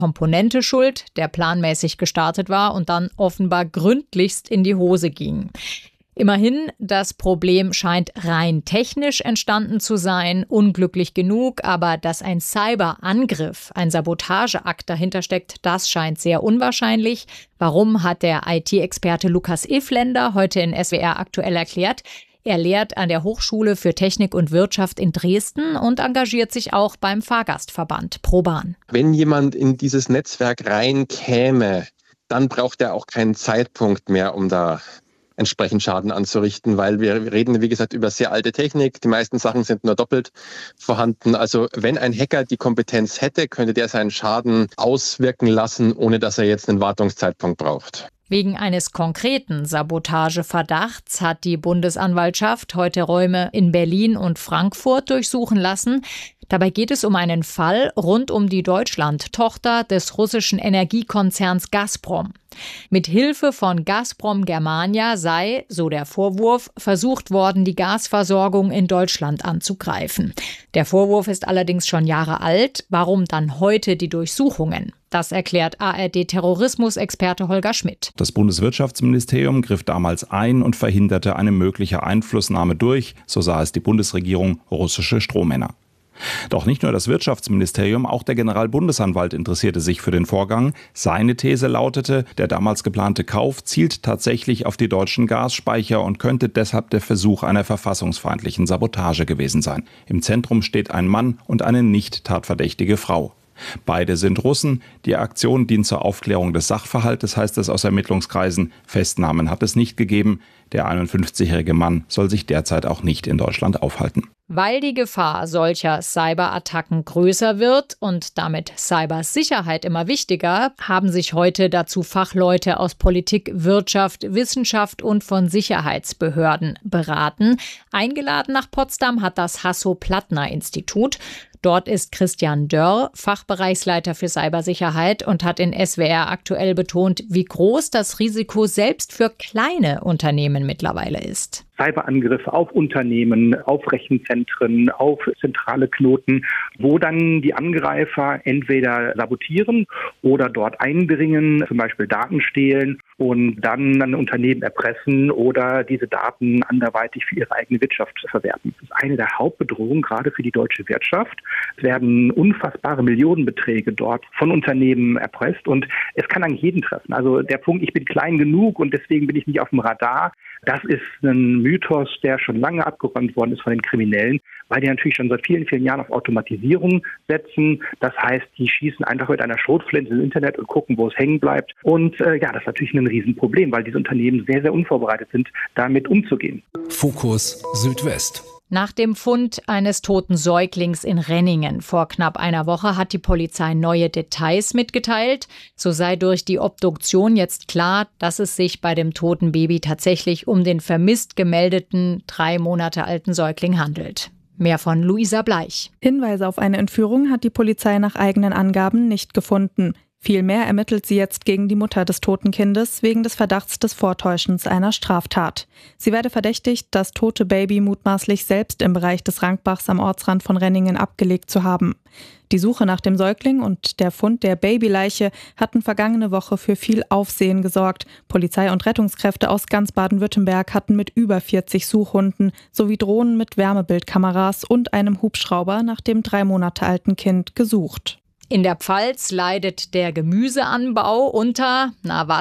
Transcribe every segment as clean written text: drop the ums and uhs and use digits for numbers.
Komponente schuld, der planmäßig gestartet war und dann offenbar gründlichst in die Hose ging. Immerhin, das Problem scheint rein technisch entstanden zu sein, unglücklich genug, aber dass ein Cyberangriff, ein Sabotageakt dahinter steckt, das scheint sehr unwahrscheinlich. Warum, hat der IT-Experte Lukas Ifländer heute in SWR aktuell erklärt. Er lehrt an der Hochschule für Technik und Wirtschaft in Dresden und engagiert sich auch beim Fahrgastverband ProBahn. Wenn jemand in dieses Netzwerk reinkäme, dann braucht er auch keinen Zeitpunkt mehr, um da entsprechend Schaden anzurichten, weil wir reden, wie gesagt, über sehr alte Technik. Die meisten Sachen sind nur doppelt vorhanden. Also wenn ein Hacker die Kompetenz hätte, könnte der seinen Schaden auswirken lassen, ohne dass er jetzt einen Wartungszeitpunkt braucht. Wegen eines konkreten Sabotageverdachts hat die Bundesanwaltschaft heute Räume in Berlin und Frankfurt durchsuchen lassen. Dabei geht es um einen Fall rund um die Deutschland-Tochter des russischen Energiekonzerns Gazprom. Mit Hilfe von Gazprom Germania sei, so der Vorwurf, versucht worden, die Gasversorgung in Deutschland anzugreifen. Der Vorwurf ist allerdings schon Jahre alt. Warum dann heute die Durchsuchungen? Das erklärt ARD-Terrorismusexperte Holger Schmidt. Das Bundeswirtschaftsministerium griff damals ein und verhinderte eine mögliche Einflussnahme durch, so sah es die Bundesregierung, russische Strohmänner. Doch nicht nur das Wirtschaftsministerium, auch der Generalbundesanwalt interessierte sich für den Vorgang. Seine These lautete, der damals geplante Kauf zielt tatsächlich auf die deutschen Gasspeicher und könnte deshalb der Versuch einer verfassungsfeindlichen Sabotage gewesen sein. Im Zentrum steht ein Mann und eine nicht tatverdächtige Frau. Beide sind Russen. Die Aktion dient zur Aufklärung des Sachverhaltes, heißt es aus Ermittlungskreisen. Festnahmen hat es nicht gegeben. Der 51-jährige Mann soll sich derzeit auch nicht in Deutschland aufhalten. Weil die Gefahr solcher Cyberattacken größer wird und damit Cybersicherheit immer wichtiger, haben sich heute dazu Fachleute aus Politik, Wirtschaft, Wissenschaft und von Sicherheitsbehörden beraten. Eingeladen nach Potsdam hat das Hasso-Plattner-Institut. Dort ist Christian Dörr, Fachbereichsleiter für Cybersicherheit, und hat in SWR aktuell betont, wie groß das Risiko selbst für kleine Unternehmen mittlerweile ist. Cyberangriffe auf Unternehmen, auf Rechenzentren, auf zentrale Knoten, wo dann die Angreifer entweder sabotieren oder dort eindringen, zum Beispiel Daten stehlen und dann ein Unternehmen erpressen oder diese Daten anderweitig für ihre eigene Wirtschaft verwerten. Das ist eine der Hauptbedrohungen, gerade für die deutsche Wirtschaft. Es werden unfassbare Millionenbeträge dort von Unternehmen erpresst und es kann eigentlich jeden treffen. Also der Punkt, ich bin klein genug und deswegen bin ich nicht auf dem Radar, das ist ein Mythos, der schon lange abgeräumt worden ist von den Kriminellen, weil die natürlich schon seit vielen, vielen Jahren auf Automatisierung setzen. Das heißt, die schießen einfach mit einer Schrotflinte ins Internet und gucken, wo es hängen bleibt. Und das ist natürlich ein Riesenproblem, weil diese Unternehmen sehr, sehr unvorbereitet sind, damit umzugehen. Fokus Südwest. Nach dem Fund eines toten Säuglings in Renningen vor knapp einer Woche hat die Polizei neue Details mitgeteilt. So sei durch die Obduktion jetzt klar, dass es sich bei dem toten Baby tatsächlich um den vermisst gemeldeten 3 Monate alten Säugling handelt. Mehr von Luisa Bleich. Hinweise auf eine Entführung hat die Polizei nach eigenen Angaben nicht gefunden. Vielmehr ermittelt sie jetzt gegen die Mutter des toten Kindes wegen des Verdachts des Vortäuschens einer Straftat. Sie werde verdächtigt, das tote Baby mutmaßlich selbst im Bereich des Rankbachs am Ortsrand von Renningen abgelegt zu haben. Die Suche nach dem Säugling und der Fund der Babyleiche hatten vergangene Woche für viel Aufsehen gesorgt. Polizei und Rettungskräfte aus ganz Baden-Württemberg hatten mit über 40 Suchhunden sowie Drohnen mit Wärmebildkameras und einem Hubschrauber nach dem 3 Monate alten Kind gesucht. In der Pfalz leidet der Gemüseanbau unter,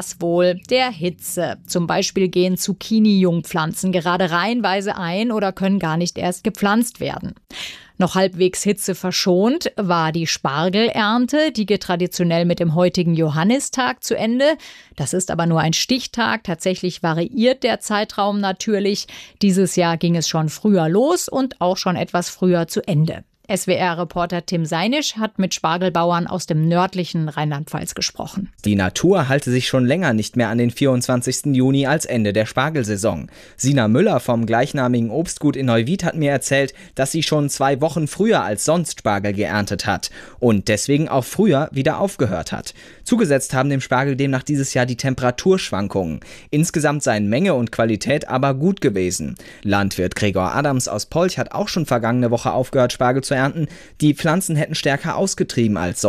der Hitze. Zum Beispiel gehen Zucchini-Jungpflanzen gerade reihenweise ein oder können gar nicht erst gepflanzt werden. Noch halbwegs hitzeverschont war die Spargelernte. Die geht traditionell mit dem heutigen Johannistag zu Ende. Das ist aber nur ein Stichtag. Tatsächlich variiert der Zeitraum natürlich. Dieses Jahr ging es schon früher los und auch schon etwas früher zu Ende. SWR-Reporter Tim Seinisch hat mit Spargelbauern aus dem nördlichen Rheinland-Pfalz gesprochen. Die Natur halte sich schon länger nicht mehr an den 24. Juni als Ende der Spargelsaison. Sina Müller vom gleichnamigen Obstgut in Neuwied hat mir erzählt, dass sie schon 2 Wochen früher als sonst Spargel geerntet hat und deswegen auch früher wieder aufgehört hat. Zugesetzt haben dem Spargel demnach dieses Jahr die Temperaturschwankungen. Insgesamt seien Menge und Qualität aber gut gewesen. Landwirt Gregor Adams aus Polch hat auch schon vergangene Woche aufgehört, Spargel zu ernten. Die Pflanzen hätten stärker ausgetrieben als sonst.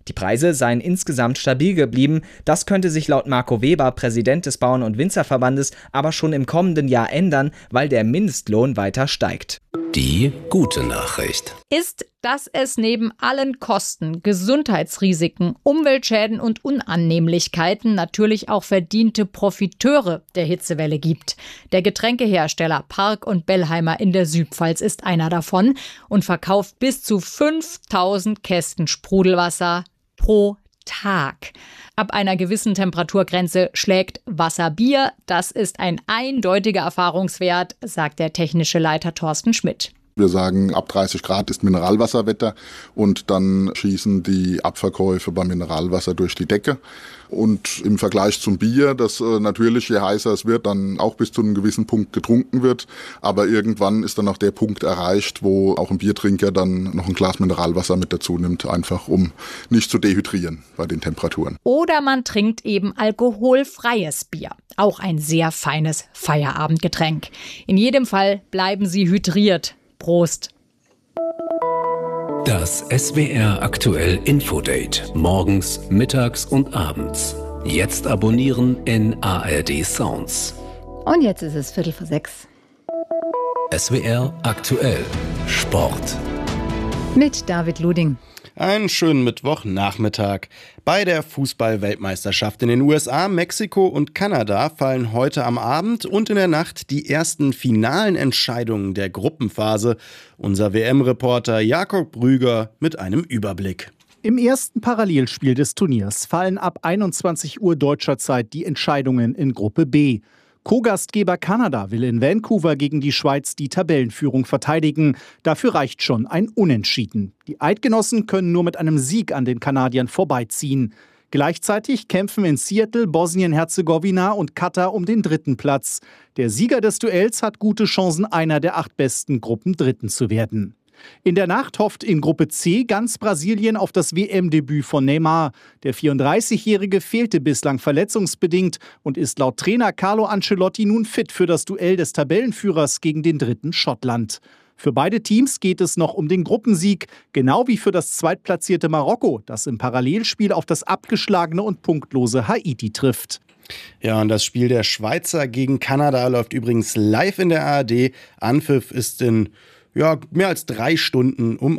Die Preise seien insgesamt stabil geblieben. Das könnte sich laut Marco Weber, Präsident des Bauern- und Winzerverbandes, aber schon im kommenden Jahr ändern, weil der Mindestlohn weiter steigt. Die gute Nachricht ist, dass es neben allen Kosten, Gesundheitsrisiken, Umweltschäden und Unannehmlichkeiten natürlich auch verdiente Profiteure der Hitzewelle gibt. Der Getränkehersteller Park und Bellheimer in der Südpfalz ist einer davon und verkauft bis zu 5000 Kästen Sprudelwasser pro Tag. Ab einer gewissen Temperaturgrenze schlägt Wasser Bier. Das ist ein eindeutiger Erfahrungswert, sagt der technische Leiter Thorsten Schmidt. Wir sagen, ab 30 Grad ist Mineralwasserwetter und dann schießen die Abverkäufe beim Mineralwasser durch die Decke. Und im Vergleich zum Bier, das natürlich, je heißer es wird, dann auch bis zu einem gewissen Punkt getrunken wird. Aber irgendwann ist dann auch der Punkt erreicht, wo auch ein Biertrinker dann noch ein Glas Mineralwasser mit dazu nimmt, einfach um nicht zu dehydrieren bei den Temperaturen. Oder man trinkt eben alkoholfreies Bier. Auch ein sehr feines Feierabendgetränk. In jedem Fall bleiben Sie hydriert. Prost! Das SWR aktuell Infodate. Morgens, mittags und abends. Jetzt abonnieren in ARD Sounds. Und jetzt ist es 5:45. SWR aktuell Sport. Mit David Luding. Einen schönen Mittwochnachmittag. Bei der Fußball-Weltmeisterschaft in den USA, Mexiko und Kanada fallen heute am Abend und in der Nacht die ersten finalen Entscheidungen der Gruppenphase. Unser WM-Reporter Jakob Rüger mit einem Überblick. Im ersten Parallelspiel des Turniers fallen ab 21 Uhr deutscher Zeit die Entscheidungen in Gruppe B. Co-Gastgeber Kanada will in Vancouver gegen die Schweiz die Tabellenführung verteidigen. Dafür reicht schon ein Unentschieden. Die Eidgenossen können nur mit einem Sieg an den Kanadiern vorbeiziehen. Gleichzeitig kämpfen in Seattle, Bosnien-Herzegowina und Katar um den 3. Platz. Der Sieger des Duells hat gute Chancen, einer der 8 besten Gruppendritten zu werden. In der Nacht hofft in Gruppe C ganz Brasilien auf das WM-Debüt von Neymar. Der 34-Jährige fehlte bislang verletzungsbedingt und ist laut Trainer Carlo Ancelotti nun fit für das Duell des Tabellenführers gegen den 3. Schottland. Für beide Teams geht es noch um den Gruppensieg, genau wie für das zweitplatzierte Marokko, das im Parallelspiel auf das abgeschlagene und punktlose Haiti trifft. Ja, und das Spiel der Schweizer gegen Kanada läuft übrigens live in der ARD. Anpfiff ist in mehr als 3 Stunden um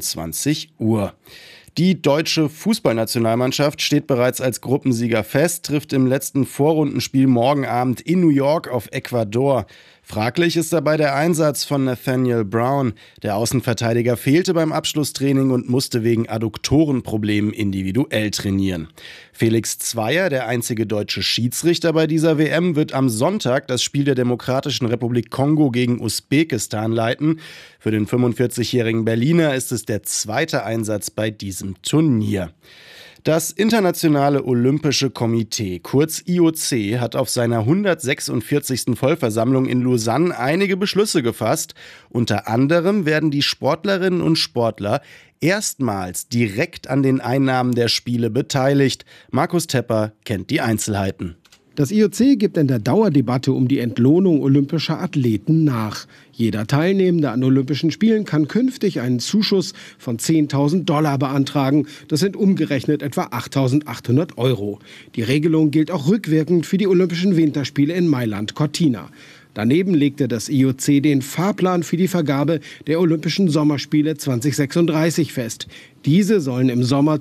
21 Uhr. Die deutsche Fußballnationalmannschaft steht bereits als Gruppensieger fest, trifft im letzten Vorrundenspiel morgen Abend in New York auf Ecuador. Fraglich ist dabei der Einsatz von Nathaniel Brown. Der Außenverteidiger fehlte beim Abschlusstraining und musste wegen Adduktorenproblemen individuell trainieren. Felix Zweier, der einzige deutsche Schiedsrichter bei dieser WM, wird am Sonntag das Spiel der Demokratischen Republik Kongo gegen Usbekistan leiten. Für den 45-jährigen Berliner ist es der 2. Einsatz bei diesem Turnier. Das Internationale Olympische Komitee, kurz IOC, hat auf seiner 146. Vollversammlung in Lausanne einige Beschlüsse gefasst. Unter anderem werden die Sportlerinnen und Sportler erstmals direkt an den Einnahmen der Spiele beteiligt. Markus Tepper kennt die Einzelheiten. Das IOC gibt in der Dauerdebatte um die Entlohnung olympischer Athleten nach. Jeder Teilnehmende an Olympischen Spielen kann künftig einen Zuschuss von $10.000 beantragen. Das sind umgerechnet etwa 8.800 €. Die Regelung gilt auch rückwirkend für die Olympischen Winterspiele in Mailand-Cortina. Daneben legte das IOC den Fahrplan für die Vergabe der Olympischen Sommerspiele 2036 fest. Diese sollen im Sommer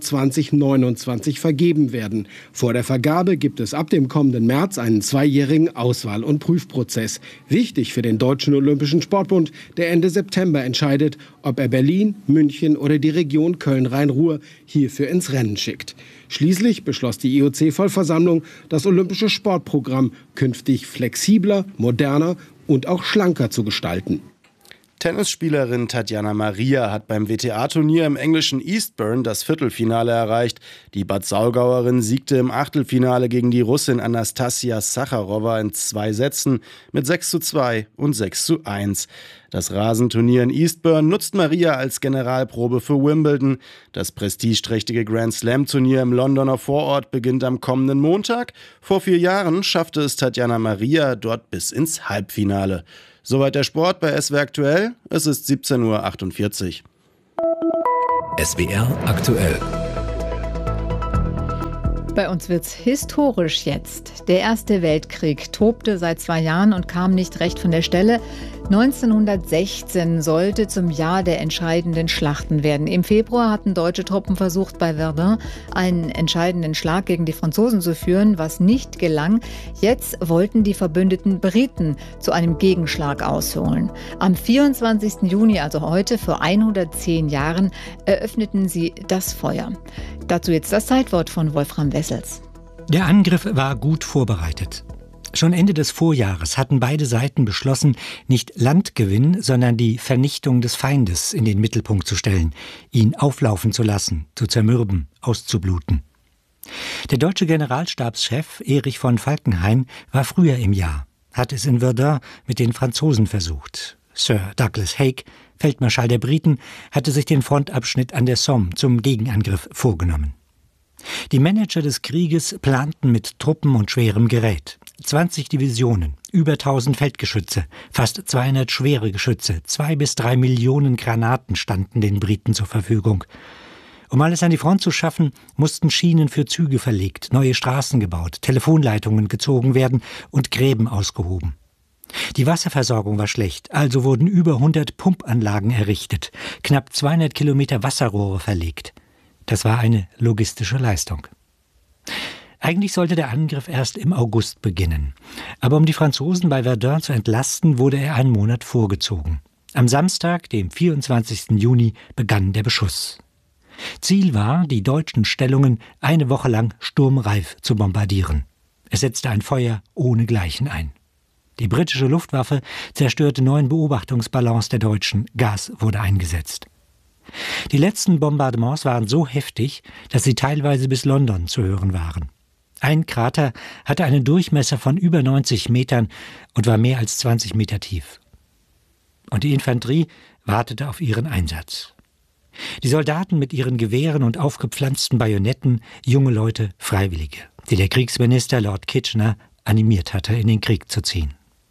2029 vergeben werden. Vor der Vergabe gibt es ab dem kommenden März einen 2-jährigen Auswahl- und Prüfprozess. Wichtig für den Deutschen Olympischen Sportbund, der Ende September entscheidet, ob er Berlin, München oder die Region Köln-Rhein-Ruhr hierfür ins Rennen schickt. Schließlich beschloss die IOC-Vollversammlung, das olympische Sportprogramm künftig flexibler, moderner und auch schlanker zu gestalten. Tennisspielerin Tatjana Maria hat beim WTA-Turnier im englischen Eastbourne das Viertelfinale erreicht. Die Bad Saulgauerin siegte im Achtelfinale gegen die Russin Anastasia Sacharowa in 2 Sätzen mit 6:2 und 6:1. Das Rasenturnier in Eastbourne nutzt Maria als Generalprobe für Wimbledon. Das prestigeträchtige Grand-Slam-Turnier im Londoner Vorort beginnt am kommenden Montag. Vor 4 Jahren schaffte es Tatjana Maria dort bis ins Halbfinale. Soweit der Sport bei SWR aktuell. Es ist 17:48 Uhr. SWR aktuell Bei uns wird's historisch jetzt. Der Erste Weltkrieg tobte seit 2 Jahren und kam nicht recht von der Stelle. 1916 sollte zum Jahr der entscheidenden Schlachten werden. Im Februar hatten deutsche Truppen versucht, bei Verdun einen entscheidenden Schlag gegen die Franzosen zu führen, was nicht gelang. Jetzt wollten die verbündeten Briten zu einem Gegenschlag ausholen. Am 24. Juni, also heute, vor 110 Jahren, eröffneten sie das Feuer. Dazu jetzt das Zeitwort von Wolfram Wessels. Der Angriff war gut vorbereitet. Schon Ende des Vorjahres hatten beide Seiten beschlossen, nicht Landgewinn, sondern die Vernichtung des Feindes in den Mittelpunkt zu stellen, ihn auflaufen zu lassen, zu zermürben, auszubluten. Der deutsche Generalstabschef Erich von Falkenhayn war früher im Jahr, hat es in Verdun mit den Franzosen versucht. Sir Douglas Haig, Feldmarschall der Briten, hatte sich den Frontabschnitt an der Somme zum Gegenangriff vorgenommen. Die Manager des Krieges planten mit Truppen und schwerem Gerät. 20 Divisionen, über 1000 Feldgeschütze, fast 200 schwere Geschütze, 2 bis 3 Millionen Granaten standen den Briten zur Verfügung. Um alles an die Front zu schaffen, mussten Schienen für Züge verlegt, neue Straßen gebaut, Telefonleitungen gezogen werden und Gräben ausgehoben. Die Wasserversorgung war schlecht, also wurden über 100 Pumpanlagen errichtet, knapp 200 Kilometer Wasserrohre verlegt. Das war eine logistische Leistung. Eigentlich sollte der Angriff erst im August beginnen. Aber um die Franzosen bei Verdun zu entlasten, wurde er einen Monat vorgezogen. Am Samstag, dem 24. Juni, begann der Beschuss. Ziel war, die deutschen Stellungen eine Woche lang sturmreif zu bombardieren. Es setzte ein Feuer ohnegleichen ein. Die britische Luftwaffe zerstörte 9 Beobachtungsballons der Deutschen. Gas wurde eingesetzt. Die letzten Bombardements waren so heftig, dass sie teilweise bis London zu hören waren. Ein Krater hatte einen Durchmesser von über 90 Metern und war mehr als 20 Meter tief. Und die Infanterie wartete auf ihren Einsatz. Die Soldaten mit ihren Gewehren und aufgepflanzten Bajonetten, junge Leute, Freiwillige, die der Kriegsminister Lord Kitchener animiert hatte, in den Krieg zu ziehen.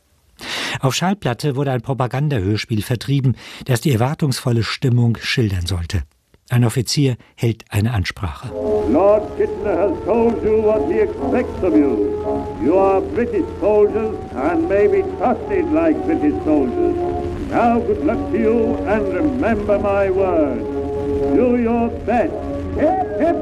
Auf Schallplatte wurde ein Propagandahörspiel vertrieben, das die erwartungsvolle Stimmung schildern sollte. Ein Offizier hält eine Ansprache. Lord Kitchener has told you what he expects of you. You are British soldiers and may be trusted like British soldiers. Now good luck to you and remember my words. Do your best. Hip, hip.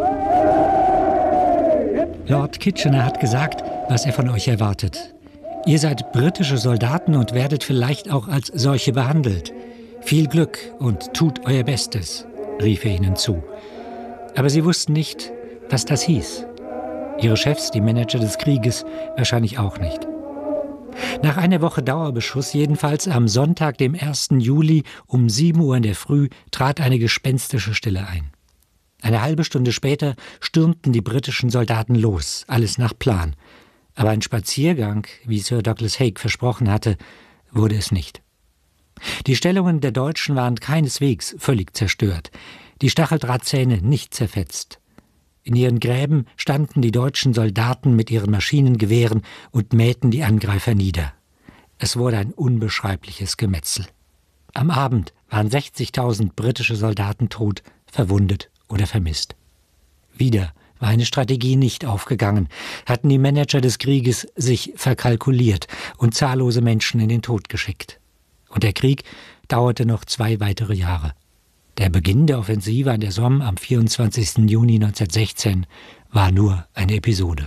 Lord Kitchener hat gesagt, was er von euch erwartet. Ihr seid britische Soldaten und werdet vielleicht auch als solche behandelt. Viel Glück und tut euer Bestes, rief er ihnen zu. Aber sie wussten nicht, was das hieß. Ihre Chefs, die Manager des Krieges, wahrscheinlich auch nicht. Nach einer Woche Dauerbeschuss, jedenfalls am Sonntag, dem 1. Juli um 7 Uhr in der Früh, trat eine gespenstische Stille ein. Eine halbe Stunde später stürmten die britischen Soldaten los, alles nach Plan. Aber ein Spaziergang, wie Sir Douglas Haig versprochen hatte, wurde es nicht. Die Stellungen der Deutschen waren keineswegs völlig zerstört, die Stacheldrahtzähne nicht zerfetzt. In ihren Gräben standen die deutschen Soldaten mit ihren Maschinengewehren und mähten die Angreifer nieder. Es wurde ein unbeschreibliches Gemetzel. Am Abend waren 60.000 britische Soldaten tot, verwundet oder vermisst. Wieder war eine Strategie nicht aufgegangen, hatten die Manager des Krieges sich verkalkuliert und zahllose Menschen in den Tod geschickt. Und der Krieg dauerte noch 2 weitere Jahre. Der Beginn der Offensive an der Somme am 24. Juni 1916 war nur eine Episode.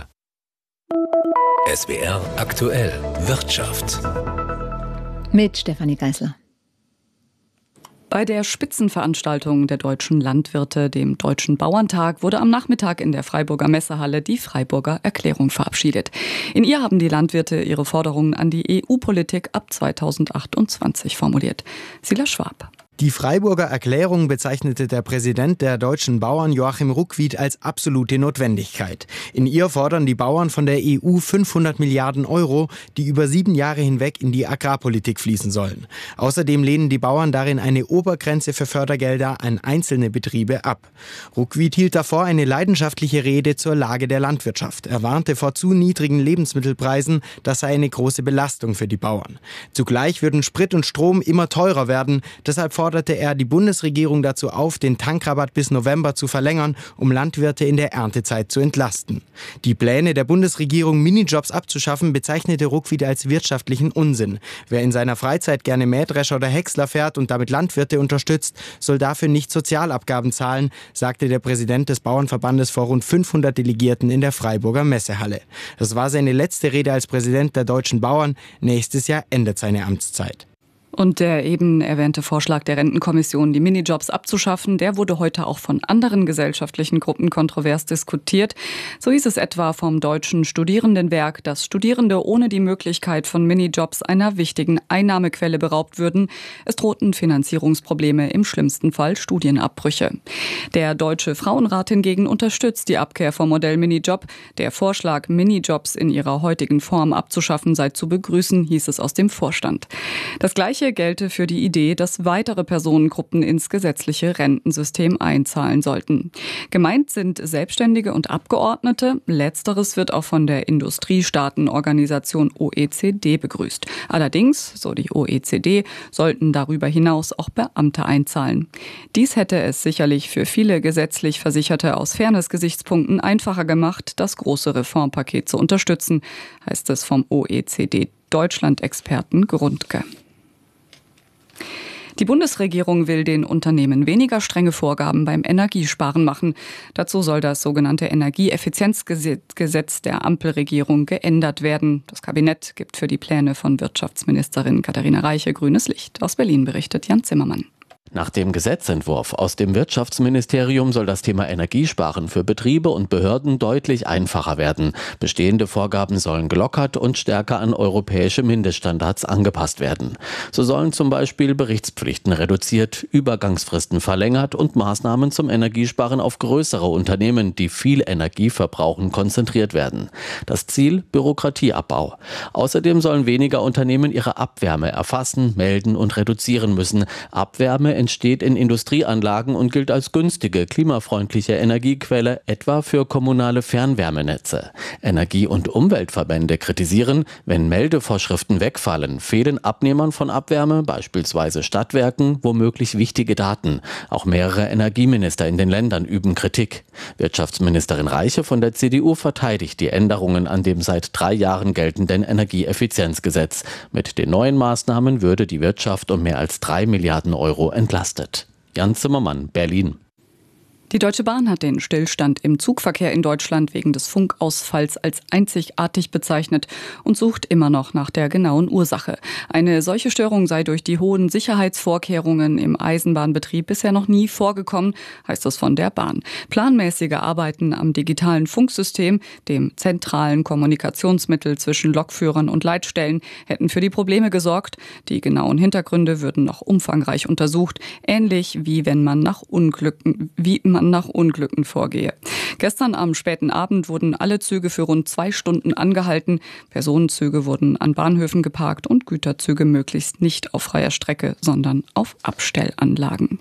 SWR aktuell Wirtschaft. Mit Stefanie Geißler. Bei der Spitzenveranstaltung der deutschen Landwirte, dem Deutschen Bauerntag, wurde am Nachmittag in der Freiburger Messehalle die Freiburger Erklärung verabschiedet. In ihr haben die Landwirte ihre Forderungen an die EU-Politik ab 2028 formuliert. Silas Schwab. Die Freiburger Erklärung bezeichnete der Präsident der deutschen Bauern Joachim Ruckwied als absolute Notwendigkeit. In ihr fordern die Bauern von der EU 500 Milliarden Euro, die über 7 Jahre hinweg in die Agrarpolitik fließen sollen. Außerdem lehnen die Bauern darin eine Obergrenze für Fördergelder an einzelne Betriebe ab. Ruckwied hielt davor eine leidenschaftliche Rede zur Lage der Landwirtschaft. Er warnte vor zu niedrigen Lebensmittelpreisen, das sei eine große Belastung für die Bauern. Zugleich würden Sprit und Strom immer teurer werden, deshalb forderte forderte er die Bundesregierung dazu auf, den Tankrabatt bis November zu verlängern, um Landwirte in der Erntezeit zu entlasten. Die Pläne der Bundesregierung, Minijobs abzuschaffen, bezeichnete Ruckwied als wirtschaftlichen Unsinn. Wer in seiner Freizeit gerne Mähdrescher oder Häcksler fährt und damit Landwirte unterstützt, soll dafür nicht Sozialabgaben zahlen, sagte der Präsident des Bauernverbandes vor rund 500 Delegierten in der Freiburger Messehalle. Das war seine letzte Rede als Präsident der deutschen Bauern. Nächstes Jahr endet seine Amtszeit. Und der eben erwähnte Vorschlag der Rentenkommission, die Minijobs abzuschaffen, der wurde heute auch von anderen gesellschaftlichen Gruppen kontrovers diskutiert. So hieß es etwa vom Deutschen Studierendenwerk, dass Studierende ohne die Möglichkeit von Minijobs einer wichtigen Einnahmequelle beraubt würden. Es drohten Finanzierungsprobleme, im schlimmsten Fall Studienabbrüche. Der Deutsche Frauenrat hingegen unterstützt die Abkehr vom Modell Minijob. Der Vorschlag, Minijobs in ihrer heutigen Form abzuschaffen, sei zu begrüßen, hieß es aus dem Vorstand. Das Gleiche gelte für die Idee, dass weitere Personengruppen ins gesetzliche Rentensystem einzahlen sollten. Gemeint sind Selbstständige und Abgeordnete. Letzteres wird auch von der Industriestaatenorganisation OECD begrüßt. Allerdings, so die OECD, sollten darüber hinaus auch Beamte einzahlen. Dies hätte es sicherlich für viele gesetzlich Versicherte aus Fairness-Gesichtspunkten einfacher gemacht, das große Reformpaket zu unterstützen, heißt es vom OECD-Deutschland-Experten Grundke. Die Bundesregierung will den Unternehmen weniger strenge Vorgaben beim Energiesparen machen. Dazu soll das sogenannte Energieeffizienzgesetz der Ampelregierung geändert werden. Das Kabinett gibt für die Pläne von Wirtschaftsministerin Katharina Reiche grünes Licht. Aus Berlin berichtet Jan Zimmermann. Nach dem Gesetzentwurf aus dem Wirtschaftsministerium soll das Thema Energiesparen für Betriebe und Behörden deutlich einfacher werden. Bestehende Vorgaben sollen gelockert und stärker an europäische Mindeststandards angepasst werden. So sollen zum Beispiel Berichtspflichten reduziert, Übergangsfristen verlängert und Maßnahmen zum Energiesparen auf größere Unternehmen, die viel Energie verbrauchen, konzentriert werden. Das Ziel: Bürokratieabbau. Außerdem sollen weniger Unternehmen ihre Abwärme erfassen, melden und reduzieren müssen. Abwärme entsteht in Industrieanlagen und gilt als günstige, klimafreundliche Energiequelle, etwa für kommunale Fernwärmenetze. Energie- und Umweltverbände kritisieren, wenn Meldevorschriften wegfallen, fehlen Abnehmern von Abwärme, beispielsweise Stadtwerken, womöglich wichtige Daten. Auch mehrere Energieminister in den Ländern üben Kritik. Wirtschaftsministerin Reiche von der CDU verteidigt die Änderungen an dem seit 3 Jahren geltenden Energieeffizienzgesetz. Mit den neuen Maßnahmen würde die Wirtschaft um mehr als 3 Milliarden Euro entlastet. Jan Zimmermann, Berlin. Die Deutsche Bahn hat den Stillstand im Zugverkehr in Deutschland wegen des Funkausfalls als einzigartig bezeichnet und sucht immer noch nach der genauen Ursache. Eine solche Störung sei durch die hohen Sicherheitsvorkehrungen im Eisenbahnbetrieb bisher noch nie vorgekommen, heißt es von der Bahn. Planmäßige Arbeiten am digitalen Funksystem, dem zentralen Kommunikationsmittel zwischen Lokführern und Leitstellen, hätten für die Probleme gesorgt. Die genauen Hintergründe würden noch umfangreich untersucht, ähnlich wie man nach Unglücken vorgehe. Gestern am späten Abend wurden alle Züge für rund 2 Stunden angehalten. Personenzüge wurden an Bahnhöfen geparkt und Güterzüge möglichst nicht auf freier Strecke, sondern auf Abstellanlagen.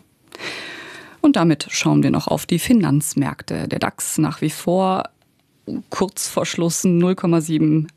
Und damit schauen wir noch auf die Finanzmärkte. Der DAX nach wie vor kurz vor Schluss 0,7%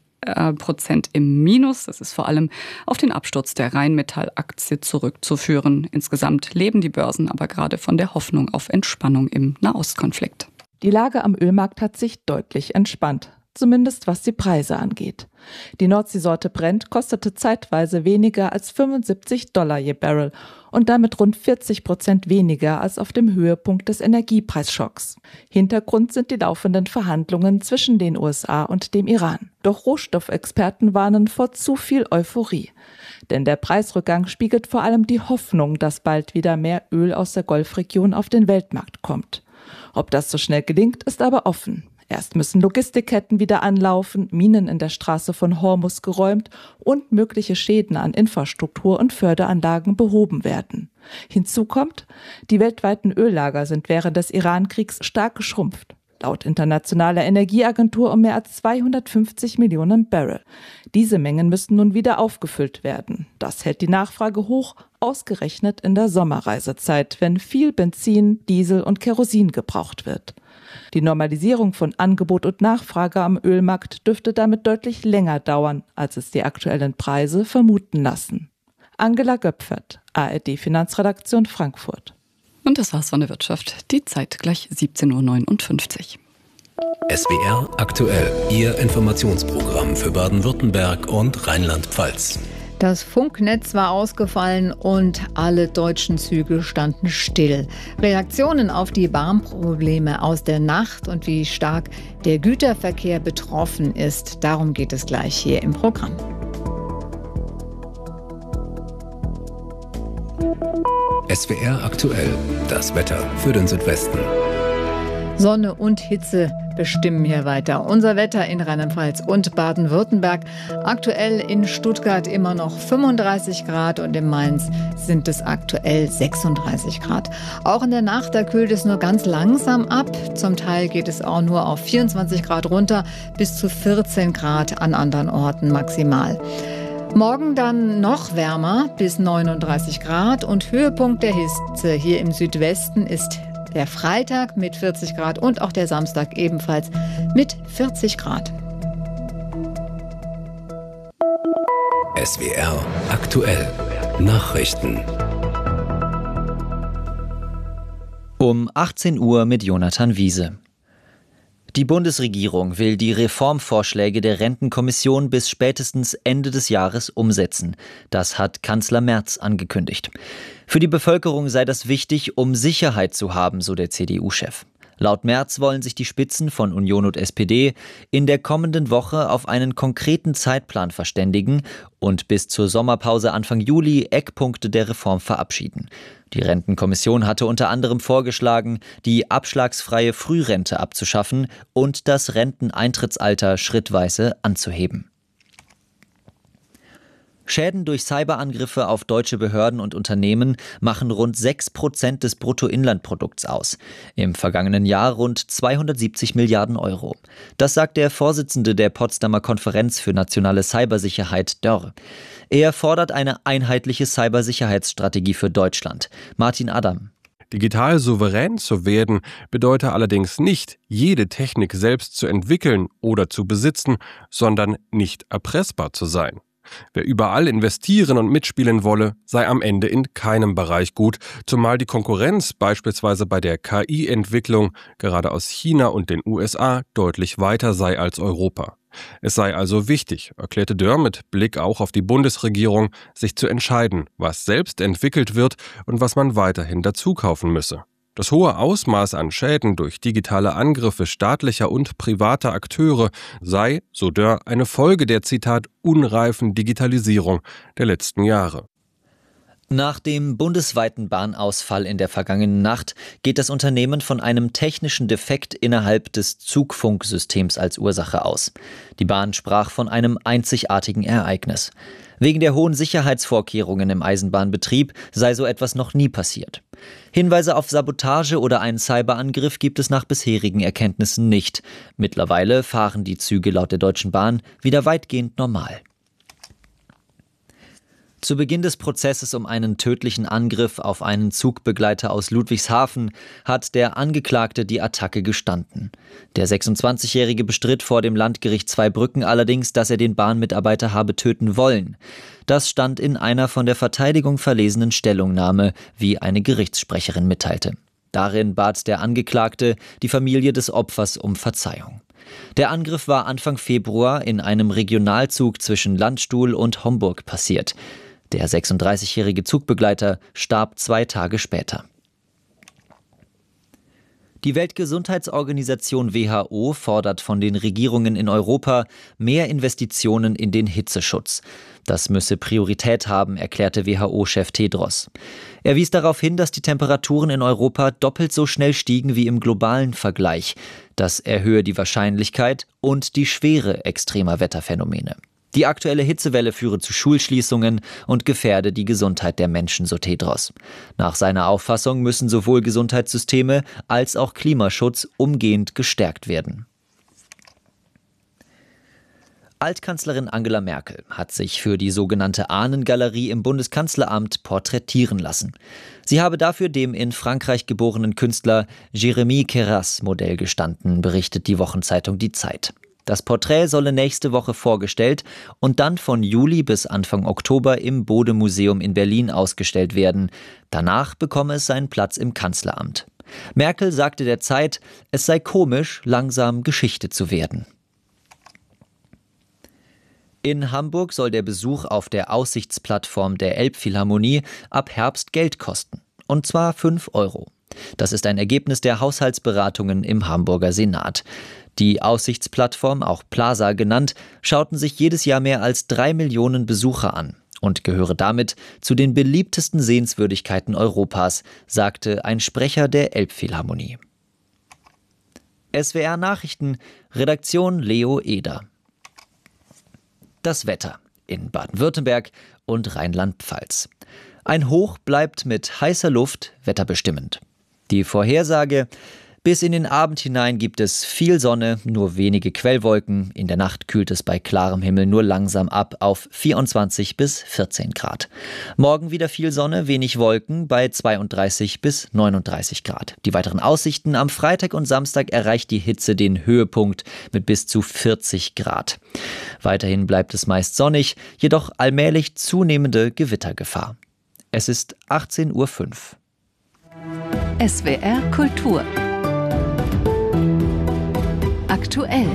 im Minus. Das ist vor allem auf den Absturz der Rheinmetall-Aktie zurückzuführen. Insgesamt leben die Börsen aber gerade von der Hoffnung auf Entspannung im Nahostkonflikt. Die Lage am Ölmarkt hat sich deutlich entspannt, zumindest was die Preise angeht. Die Nordseesorte Brent kostete zeitweise weniger als $75 je Barrel und damit rund 40% weniger als auf dem Höhepunkt des Energiepreisschocks. Hintergrund sind die laufenden Verhandlungen zwischen den USA und dem Iran. Doch Rohstoffexperten warnen vor zu viel Euphorie. Denn der Preisrückgang spiegelt vor allem die Hoffnung, dass bald wieder mehr Öl aus der Golfregion auf den Weltmarkt kommt. Ob das so schnell gelingt, ist aber offen. Erst müssen Logistikketten wieder anlaufen, Minen in der Straße von Hormuz geräumt und mögliche Schäden an Infrastruktur und Förderanlagen behoben werden. Hinzu kommt, die weltweiten Öllager sind während des Iran-Kriegs stark geschrumpft. Laut Internationaler Energieagentur um mehr als 250 Millionen Barrel. Diese Mengen müssen nun wieder aufgefüllt werden. Das hält die Nachfrage hoch, ausgerechnet in der Sommerreisezeit, wenn viel Benzin, Diesel und Kerosin gebraucht wird. Die Normalisierung von Angebot und Nachfrage am Ölmarkt dürfte damit deutlich länger dauern, als es die aktuellen Preise vermuten lassen. Angela Göpfert, ARD-Finanzredaktion Frankfurt. Und das war's von der Wirtschaft. Die Zeit gleich 17.59 Uhr. SWR aktuell, Ihr Informationsprogramm für Baden-Württemberg und Rheinland-Pfalz. Das Funknetz war ausgefallen und alle deutschen Züge standen still. Reaktionen auf die Bahnprobleme aus der Nacht und wie stark der Güterverkehr betroffen ist, darum geht es gleich hier im Programm. SWR aktuell, das Wetter für den Südwesten. Sonne und Hitze bestimmen hier weiter unser Wetter in Rheinland-Pfalz und Baden-Württemberg. Aktuell in Stuttgart immer noch 35 Grad und in Mainz sind es aktuell 36 Grad. Auch in der Nacht, da kühlt es nur ganz langsam ab. Zum Teil geht es auch nur auf 24 Grad runter, bis zu 14 Grad an anderen Orten maximal. Morgen dann noch wärmer, bis 39 Grad und Höhepunkt der Hitze hier im Südwesten ist der Freitag mit 40 Grad und auch der Samstag ebenfalls mit 40 Grad. SWR aktuell Nachrichten. Um 18 Uhr mit Jonathan Wiese. Die Bundesregierung will die Reformvorschläge der Rentenkommission bis spätestens Ende des Jahres umsetzen. Das hat Kanzler Merz angekündigt. Für die Bevölkerung sei das wichtig, um Sicherheit zu haben, so der CDU-Chef. Laut Merz wollen sich die Spitzen von Union und SPD in der kommenden Woche auf einen konkreten Zeitplan verständigen und bis zur Sommerpause Anfang Juli Eckpunkte der Reform verabschieden. Die Rentenkommission hatte unter anderem vorgeschlagen, die abschlagsfreie Frührente abzuschaffen und das Renteneintrittsalter schrittweise anzuheben. Schäden durch Cyberangriffe auf deutsche Behörden und Unternehmen machen rund 6% des Bruttoinlandprodukts aus. Im vergangenen Jahr rund 270 Milliarden Euro. Das sagt der Vorsitzende der Potsdamer Konferenz für nationale Cybersicherheit, Dörr. Er fordert eine einheitliche Cybersicherheitsstrategie für Deutschland. Martin Adam. Digital souverän zu werden, bedeutet allerdings nicht, jede Technik selbst zu entwickeln oder zu besitzen, sondern nicht erpressbar zu sein. Wer überall investieren und mitspielen wolle, sei am Ende in keinem Bereich gut, zumal die Konkurrenz beispielsweise bei der KI-Entwicklung gerade aus China und den USA deutlich weiter sei als Europa. Es sei also wichtig, erklärte Dörr mit Blick auch auf die Bundesregierung, sich zu entscheiden, was selbst entwickelt wird und was man weiterhin dazu kaufen müsse. Das hohe Ausmaß an Schäden durch digitale Angriffe staatlicher und privater Akteure sei, so Dörr, eine Folge der, Zitat, unreifen Digitalisierung der letzten Jahre. Nach dem bundesweiten Bahnausfall in der vergangenen Nacht geht das Unternehmen von einem technischen Defekt innerhalb des Zugfunksystems als Ursache aus. Die Bahn sprach von einem einzigartigen Ereignis. Wegen der hohen Sicherheitsvorkehrungen im Eisenbahnbetrieb sei so etwas noch nie passiert. Hinweise auf Sabotage oder einen Cyberangriff gibt es nach bisherigen Erkenntnissen nicht. Mittlerweile fahren die Züge laut der Deutschen Bahn wieder weitgehend normal. Zu Beginn des Prozesses um einen tödlichen Angriff auf einen Zugbegleiter aus Ludwigshafen hat der Angeklagte die Attacke gestanden. Der 26-Jährige bestritt vor dem Landgericht Zweibrücken allerdings, dass er den Bahnmitarbeiter habe töten wollen. Das stand in einer von der Verteidigung verlesenen Stellungnahme, wie eine Gerichtssprecherin mitteilte. Darin bat der Angeklagte die Familie des Opfers um Verzeihung. Der Angriff war Anfang Februar in einem Regionalzug zwischen Landstuhl und Homburg passiert. Der 36-jährige Zugbegleiter starb 2 Tage später. Die Weltgesundheitsorganisation WHO fordert von den Regierungen in Europa mehr Investitionen in den Hitzeschutz. Das müsse Priorität haben, erklärte WHO-Chef Tedros. Er wies darauf hin, dass die Temperaturen in Europa doppelt so schnell stiegen wie im globalen Vergleich. Das erhöhe die Wahrscheinlichkeit und die Schwere extremer Wetterphänomene. Die aktuelle Hitzewelle führe zu Schulschließungen und gefährde die Gesundheit der Menschen, so Tedros. Nach seiner Auffassung müssen sowohl Gesundheitssysteme als auch Klimaschutz umgehend gestärkt werden. Altkanzlerin Angela Merkel hat sich für die sogenannte Ahnengalerie im Bundeskanzleramt porträtieren lassen. Sie habe dafür dem in Frankreich geborenen Künstler Jérémy Queyras Modell gestanden, berichtet die Wochenzeitung Die Zeit. Das Porträt solle nächste Woche vorgestellt und dann von Juli bis Anfang Oktober im Bode-Museum in Berlin ausgestellt werden. Danach bekomme es seinen Platz im Kanzleramt. Merkel sagte der Zeit, es sei komisch, langsam Geschichte zu werden. In Hamburg soll der Besuch auf der Aussichtsplattform der Elbphilharmonie ab Herbst Geld kosten. Und zwar 5 €. Das ist ein Ergebnis der Haushaltsberatungen im Hamburger Senat. Die Aussichtsplattform, auch Plaza genannt, schauten sich jedes Jahr mehr als 3 Millionen Besucher an und gehöre damit zu den beliebtesten Sehenswürdigkeiten Europas, sagte ein Sprecher der Elbphilharmonie. SWR Nachrichten, Redaktion Leo Eder. Das Wetter in Baden-Württemberg und Rheinland-Pfalz. Ein Hoch bleibt mit heißer Luft wetterbestimmend. Die Vorhersage: Bis in den Abend hinein gibt es viel Sonne, nur wenige Quellwolken. In der Nacht kühlt es bei klarem Himmel nur langsam ab auf 24 bis 14 Grad. Morgen wieder viel Sonne, wenig Wolken bei 32 bis 39 Grad. Die weiteren Aussichten: Am Freitag und Samstag erreicht die Hitze den Höhepunkt mit bis zu 40 Grad. Weiterhin bleibt es meist sonnig, jedoch allmählich zunehmende Gewittergefahr. Es ist 18:05 Uhr. SWR Kultur. Aktuell.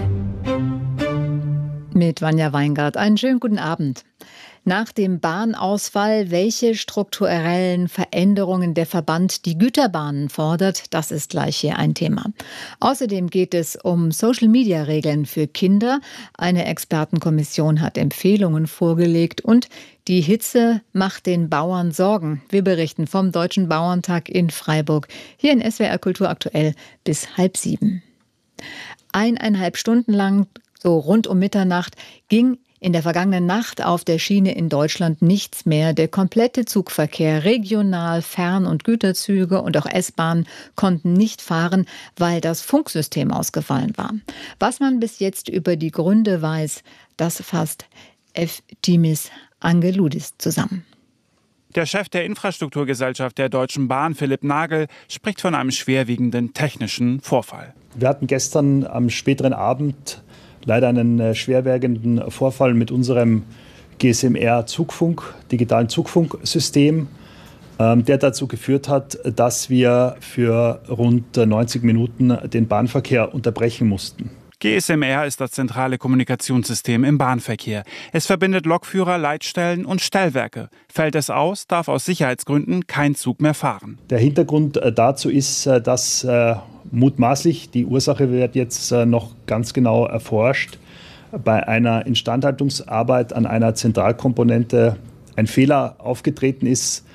Mit Vanja Weingart. Einen schönen guten Abend. Nach dem Bahnausfall, welche strukturellen Veränderungen der Verband die Güterbahnen fordert, das ist gleich hier ein Thema. Außerdem geht es um Social-Media-Regeln für Kinder. Eine Expertenkommission hat Empfehlungen vorgelegt und die Hitze macht den Bauern Sorgen. Wir berichten vom Deutschen Bauerntag in Freiburg, hier in SWR Kultur aktuell bis 6:30. 1,5 Stunden lang, so rund um Mitternacht, ging in der vergangenen Nacht auf der Schiene in Deutschland nichts mehr. Der komplette Zugverkehr, Regional-, Fern- und Güterzüge und auch S-Bahnen konnten nicht fahren, weil das Funksystem ausgefallen war. Was man bis jetzt über die Gründe weiß, das fasst Eftimis Angeloudis zusammen. Der Chef der Infrastrukturgesellschaft der Deutschen Bahn, Philipp Nagel, spricht von einem schwerwiegenden technischen Vorfall. Wir hatten gestern am späteren Abend leider einen schwerwiegenden Vorfall mit unserem GSM-R-Zugfunk, digitalen Zugfunksystem, der dazu geführt hat, dass wir für rund 90 Minuten den Bahnverkehr unterbrechen mussten. GSM-R ist das zentrale Kommunikationssystem im Bahnverkehr. Es verbindet Lokführer, Leitstellen und Stellwerke. Fällt es aus, darf aus Sicherheitsgründen kein Zug mehr fahren. Der Hintergrund dazu ist, dass mutmaßlich, die Ursache wird jetzt noch ganz genau erforscht, bei einer Instandhaltungsarbeit an einer Zentralkomponente ein Fehler aufgetreten ist,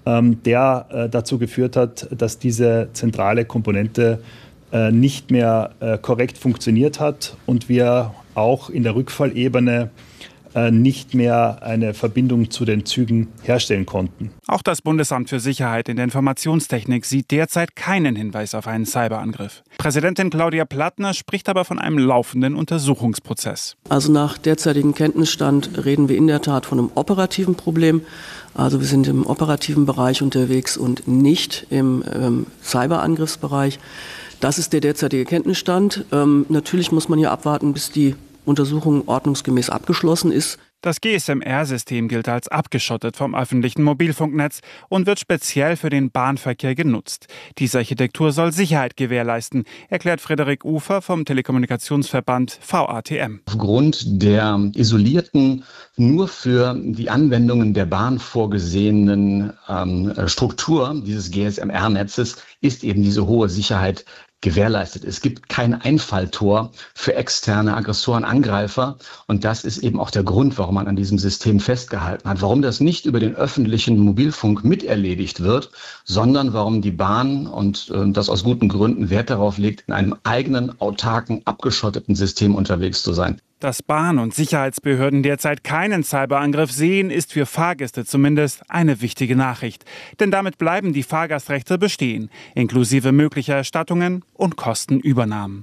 der dazu geführt hat, dass diese zentrale Komponente nicht mehr korrekt funktioniert hat und wir auch in der Rückfallebene nicht mehr eine Verbindung zu den Zügen herstellen konnten. Auch das Bundesamt für Sicherheit in der Informationstechnik sieht derzeit keinen Hinweis auf einen Cyberangriff. Präsidentin Claudia Plattner spricht aber von einem laufenden Untersuchungsprozess. Also nach derzeitigem Kenntnisstand reden wir in der Tat von einem operativen Problem. Also wir sind im operativen Bereich unterwegs und nicht im Cyberangriffsbereich. Das ist der derzeitige Kenntnisstand. Natürlich muss man hier abwarten, bis die Untersuchung ordnungsgemäß abgeschlossen ist. Das GSM-R-System gilt als abgeschottet vom öffentlichen Mobilfunknetz und wird speziell für den Bahnverkehr genutzt. Diese Architektur soll Sicherheit gewährleisten, erklärt Frederik Ufer vom Telekommunikationsverband VATM. Aufgrund der isolierten, nur für die Anwendungen der Bahn vorgesehenen Struktur dieses GSM-R-Netzes ist eben diese hohe Sicherheit gewährleistet. Es gibt kein Einfalltor für externe Aggressoren, Angreifer. Und das ist eben auch der Grund, warum man an diesem System festgehalten hat. Warum das nicht über den öffentlichen Mobilfunk miterledigt wird, sondern warum die Bahn und das aus guten Gründen Wert darauf legt, in einem eigenen, autarken, abgeschotteten System unterwegs zu sein. Dass Bahn- und Sicherheitsbehörden derzeit keinen Cyberangriff sehen, ist für Fahrgäste zumindest eine wichtige Nachricht. Denn damit bleiben die Fahrgastrechte bestehen, inklusive möglicher Erstattungen und Kostenübernahmen.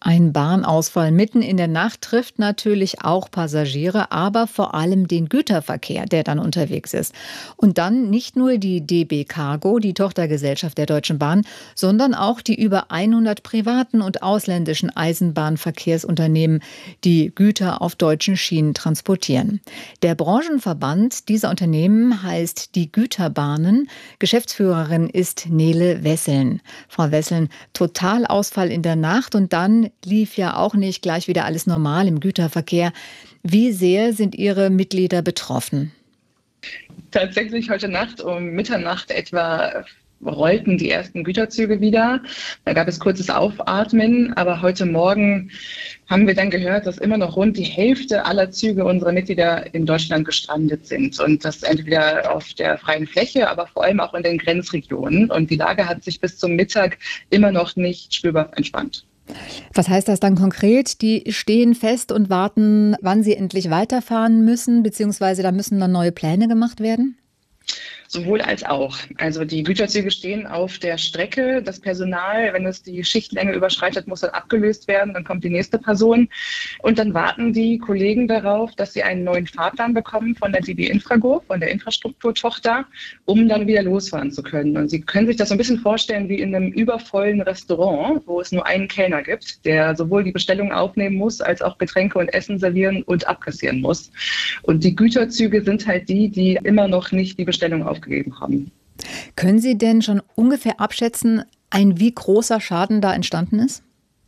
Ein Bahnausfall mitten in der Nacht trifft natürlich auch Passagiere, aber vor allem den Güterverkehr, der dann unterwegs ist. Und dann nicht nur die DB Cargo, die Tochtergesellschaft der Deutschen Bahn, sondern auch die über 100 privaten und ausländischen Eisenbahnverkehrsunternehmen, die Güter auf deutschen Schienen transportieren. Der Branchenverband dieser Unternehmen heißt die Güterbahnen. Geschäftsführerin ist Nele Wesseln. Frau Wesseln, Totalausfall in der Nacht und dann lief ja auch nicht gleich wieder alles normal im Güterverkehr. Wie sehr sind Ihre Mitglieder betroffen? Tatsächlich heute Nacht um Mitternacht etwa rollten die ersten Güterzüge wieder. Da gab es kurzes Aufatmen, aber heute Morgen haben wir dann gehört, dass immer noch rund die Hälfte aller Züge unserer Mitglieder in Deutschland gestrandet sind. Und das entweder auf der freien Fläche, aber vor allem auch in den Grenzregionen. Und die Lage hat sich bis zum Mittag immer noch nicht spürbar entspannt. Was heißt das dann konkret? Die stehen fest und warten, wann sie endlich weiterfahren müssen, beziehungsweise da müssen dann neue Pläne gemacht werden? Sowohl als auch. Also die Güterzüge stehen auf der Strecke. Das Personal, wenn es die Schichtlänge überschreitet, muss dann abgelöst werden. Dann kommt die nächste Person. Und dann warten die Kollegen darauf, dass sie einen neuen Fahrplan bekommen von der DB Infrago, von der Infrastrukturtochter, um dann wieder losfahren zu können. Und Sie können sich das so ein bisschen vorstellen wie in einem übervollen Restaurant, wo es nur einen Kellner gibt, der sowohl die Bestellung aufnehmen muss, als auch Getränke und Essen servieren und abkassieren muss. Und die Güterzüge sind halt die immer noch nicht die Bestellung aufgegeben haben. Können Sie denn schon ungefähr abschätzen, wie großer Schaden da entstanden ist?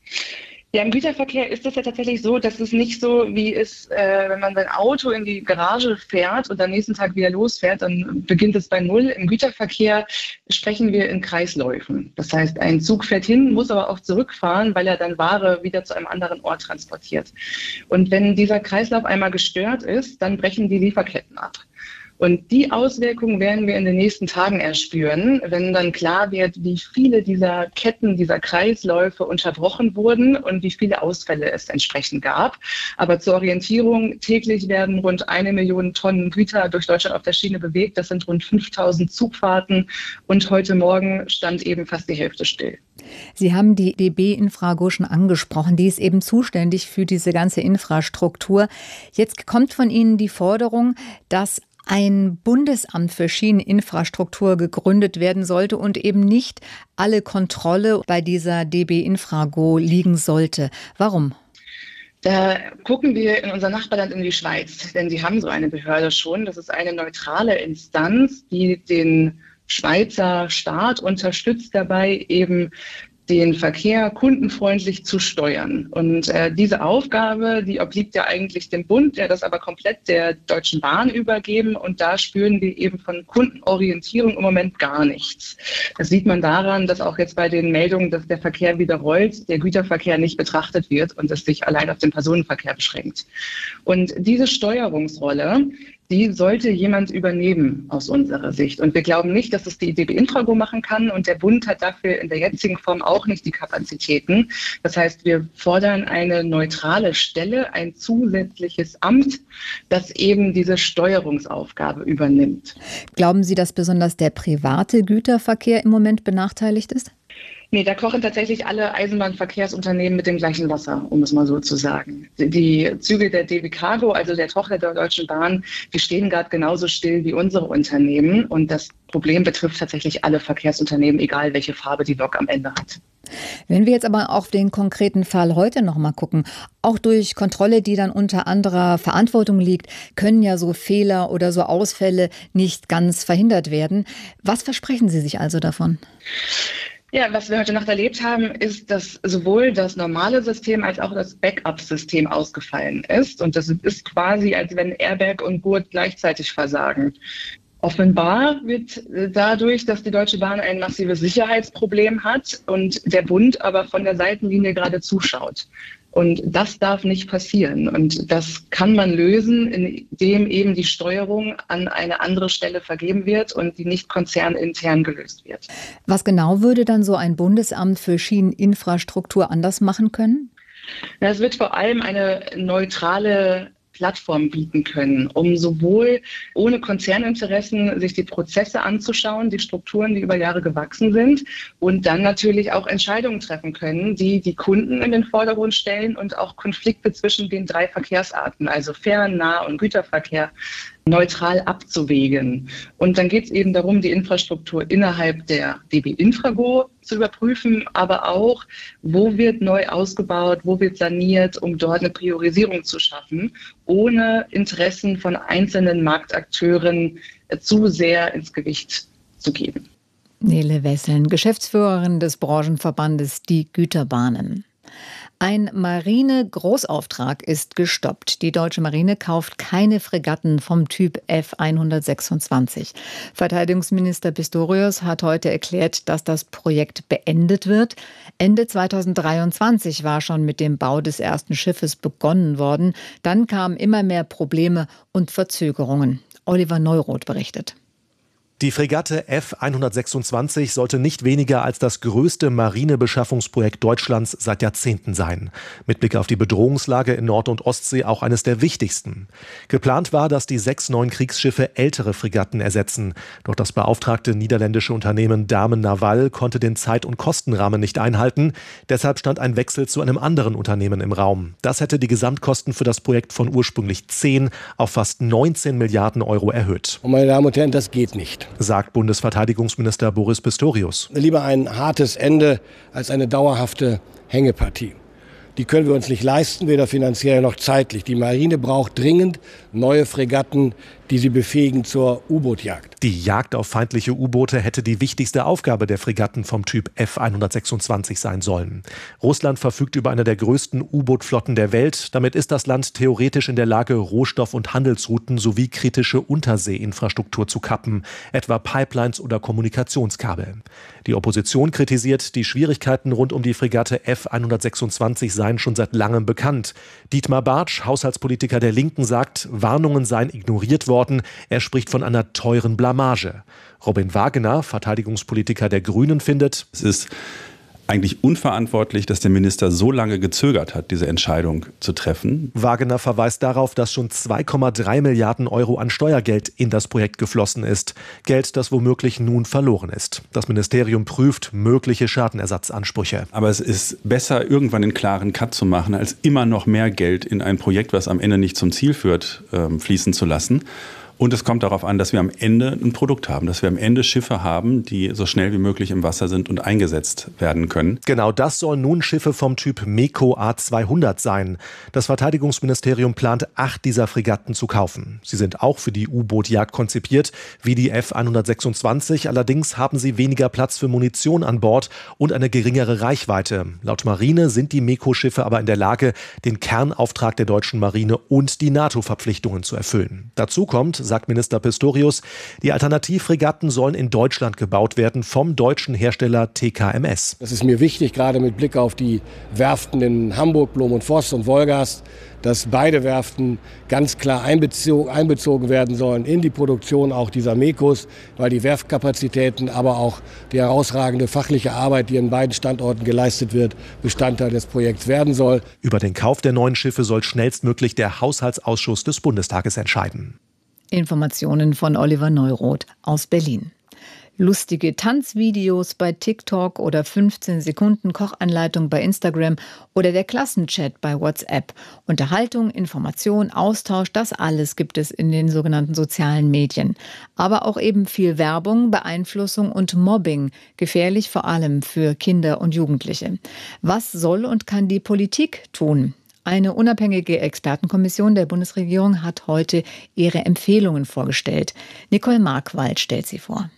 Ja, im Güterverkehr ist es ja tatsächlich so, dass es nicht so wie ist, wenn man sein Auto in die Garage fährt und am nächsten Tag wieder losfährt, dann beginnt es bei Null. Im Güterverkehr sprechen wir in Kreisläufen. Das heißt, ein Zug fährt hin, muss aber auch zurückfahren, weil er dann Ware wieder zu einem anderen Ort transportiert. Und wenn dieser Kreislauf einmal gestört ist, dann brechen die Lieferketten ab. Und die Auswirkungen werden wir in den nächsten Tagen erspüren, wenn dann klar wird, wie viele dieser Ketten, dieser Kreisläufe unterbrochen wurden und wie viele Ausfälle es entsprechend gab. Aber zur Orientierung, täglich werden rund 1 Million Tonnen Güter durch Deutschland auf der Schiene bewegt. Das sind rund 5000 Zugfahrten und heute Morgen stand eben fast die Hälfte still. Sie haben die DB Infrago schon angesprochen. Die ist eben zuständig für diese ganze Infrastruktur. Jetzt kommt von Ihnen die Forderung, dass ein Bundesamt für Schieneninfrastruktur gegründet werden sollte und eben nicht alle Kontrolle bei dieser DB Infrago liegen sollte. Warum? Da gucken wir in unser Nachbarland in die Schweiz, denn sie haben so eine Behörde schon. Das ist eine neutrale Instanz, die den Schweizer Staat unterstützt dabei, eben den Verkehr kundenfreundlich zu steuern. Und diese Aufgabe, die obliegt ja eigentlich dem Bund, der das aber komplett der Deutschen Bahn übergeben. Und da spüren wir eben von Kundenorientierung im Moment gar nichts. Das sieht man daran, dass auch jetzt bei den Meldungen, dass der Verkehr wieder rollt, der Güterverkehr nicht betrachtet wird und es sich allein auf den Personenverkehr beschränkt. Und diese Steuerungsrolle, die sollte jemand übernehmen aus unserer Sicht. Und wir glauben nicht, dass es die DB Infrago machen kann. Und der Bund hat dafür in der jetzigen Form auch nicht die Kapazitäten. Das heißt, wir fordern eine neutrale Stelle, ein zusätzliches Amt, das eben diese Steuerungsaufgabe übernimmt. Glauben Sie, dass besonders der private Güterverkehr im Moment benachteiligt ist? Nee, da kochen tatsächlich alle Eisenbahnverkehrsunternehmen mit dem gleichen Wasser, um es mal so zu sagen. Die Züge der DB Cargo, also der Tochter der Deutschen Bahn, die stehen gerade genauso still wie unsere Unternehmen. Und das Problem betrifft tatsächlich alle Verkehrsunternehmen, egal welche Farbe die Lok am Ende hat. Wenn wir jetzt aber auf den konkreten Fall heute noch mal gucken, auch durch Kontrolle, die dann unter anderer Verantwortung liegt, können ja so Fehler oder so Ausfälle nicht ganz verhindert werden. Was versprechen Sie sich also davon? Ja, was wir heute Nacht erlebt haben, ist, dass sowohl das normale System als auch das Backup-System ausgefallen ist. Und das ist quasi, als wenn Airbag und Gurt gleichzeitig versagen. Offenbar wird dadurch, dass die Deutsche Bahn ein massives Sicherheitsproblem hat und der Bund aber von der Seitenlinie gerade zuschaut. Und das darf nicht passieren. Und das kann man lösen, indem eben die Steuerung an eine andere Stelle vergeben wird und die nicht konzernintern gelöst wird. Was genau würde dann so ein Bundesamt für Schieneninfrastruktur anders machen können? Es wird vor allem eine neutrale Plattform bieten können, um sowohl ohne Konzerninteressen sich die Prozesse anzuschauen, die Strukturen, die über Jahre gewachsen sind, und dann natürlich auch Entscheidungen treffen können, die die Kunden in den Vordergrund stellen und auch Konflikte zwischen den 3 Verkehrsarten, also Fern-, Nah- und Güterverkehr, neutral abzuwägen. Und dann geht es eben darum, die Infrastruktur innerhalb der DB Infrago zu überprüfen, aber auch, wo wird neu ausgebaut, wo wird saniert, um dort eine Priorisierung zu schaffen, ohne Interessen von einzelnen Marktakteuren zu sehr ins Gewicht zu geben. Nele Wesseln, Geschäftsführerin des Branchenverbandes Die Güterbahnen. Ein Marine-Großauftrag ist gestoppt. Die deutsche Marine kauft keine Fregatten vom Typ F-126. Verteidigungsminister Pistorius hat heute erklärt, dass das Projekt beendet wird. Ende 2023 war schon mit dem Bau des ersten Schiffes begonnen worden. Dann kamen immer mehr Probleme und Verzögerungen. Oliver Neuroth berichtet. Die Fregatte F-126 sollte nicht weniger als das größte Marinebeschaffungsprojekt Deutschlands seit Jahrzehnten sein. Mit Blick auf die Bedrohungslage in Nord- und Ostsee auch eines der wichtigsten. Geplant war, dass die 6 neuen Kriegsschiffe ältere Fregatten ersetzen. Doch das beauftragte niederländische Unternehmen Damen Naval konnte den Zeit- und Kostenrahmen nicht einhalten. Deshalb stand ein Wechsel zu einem anderen Unternehmen im Raum. Das hätte die Gesamtkosten für das Projekt von ursprünglich 10 auf fast 19 Milliarden Euro erhöht. Und meine Damen und Herren, das geht nicht, sagt Bundesverteidigungsminister Boris Pistorius. Lieber ein hartes Ende als eine dauerhafte Hängepartie. Die können wir uns nicht leisten, weder finanziell noch zeitlich. Die Marine braucht dringend neue Fregatten, die sie befähigen zur U-Boot-Jagd. Die Jagd auf feindliche U-Boote hätte die wichtigste Aufgabe der Fregatten vom Typ F-126 sein sollen. Russland verfügt über eine der größten U-Boot-Flotten der Welt. Damit ist das Land theoretisch in der Lage, Rohstoff- und Handelsrouten sowie kritische Unterseeinfrastruktur zu kappen, etwa Pipelines oder Kommunikationskabel. Die Opposition kritisiert, die Schwierigkeiten rund um die Fregatte F-126 seien schon seit langem bekannt. Dietmar Bartsch, Haushaltspolitiker der Linken, sagt, Warnungen seien ignoriert worden. Er spricht von einer teuren Blamage. Robin Wagener, Verteidigungspolitiker der Grünen, findet, es ist eigentlich unverantwortlich, dass der Minister so lange gezögert hat, diese Entscheidung zu treffen. Wagener verweist darauf, dass schon 2,3 Milliarden Euro an Steuergeld in das Projekt geflossen ist. Geld, das womöglich nun verloren ist. Das Ministerium prüft mögliche Schadenersatzansprüche. Aber es ist besser, irgendwann einen klaren Cut zu machen, als immer noch mehr Geld in ein Projekt, was am Ende nicht zum Ziel führt, fließen zu lassen. Und es kommt darauf an, dass wir am Ende ein Produkt haben, dass wir am Ende Schiffe haben, die so schnell wie möglich im Wasser sind und eingesetzt werden können. Genau das sollen nun Schiffe vom Typ MEKO A200 sein. Das Verteidigungsministerium plant 8 dieser Fregatten zu kaufen. Sie sind auch für die U-Boot-Jagd konzipiert, wie die F-126. Allerdings haben sie weniger Platz für Munition an Bord und eine geringere Reichweite. Laut Marine sind die MEKO-Schiffe aber in der Lage, den Kernauftrag der deutschen Marine und die NATO-Verpflichtungen zu erfüllen. Dazu kommt, sagt Minister Pistorius, die Alternativfregatten sollen in Deutschland gebaut werden vom deutschen Hersteller TKMS. Das ist mir wichtig, gerade mit Blick auf die Werften in Hamburg, Blom und Voss und Wolgast, dass beide Werften ganz klar einbezogen werden sollen in die Produktion auch dieser MEKOs, weil die Werftkapazitäten, aber auch die herausragende fachliche Arbeit, die in beiden Standorten geleistet wird, Bestandteil des Projekts werden soll. Über den Kauf der neuen Schiffe soll schnellstmöglich der Haushaltsausschuss des Bundestages entscheiden. Informationen von Oliver Neuroth aus Berlin. Lustige Tanzvideos bei TikTok oder 15 Sekunden Kochanleitung bei Instagram oder der Klassenchat bei WhatsApp. Unterhaltung, Information, Austausch, das alles gibt es in den sogenannten sozialen Medien. Aber auch eben viel Werbung, Beeinflussung und Mobbing. Gefährlich vor allem für Kinder und Jugendliche. Was soll und kann die Politik tun? Eine unabhängige Expertenkommission der Bundesregierung hat heute ihre Empfehlungen vorgestellt. Nicole Markwald stellt sie vor.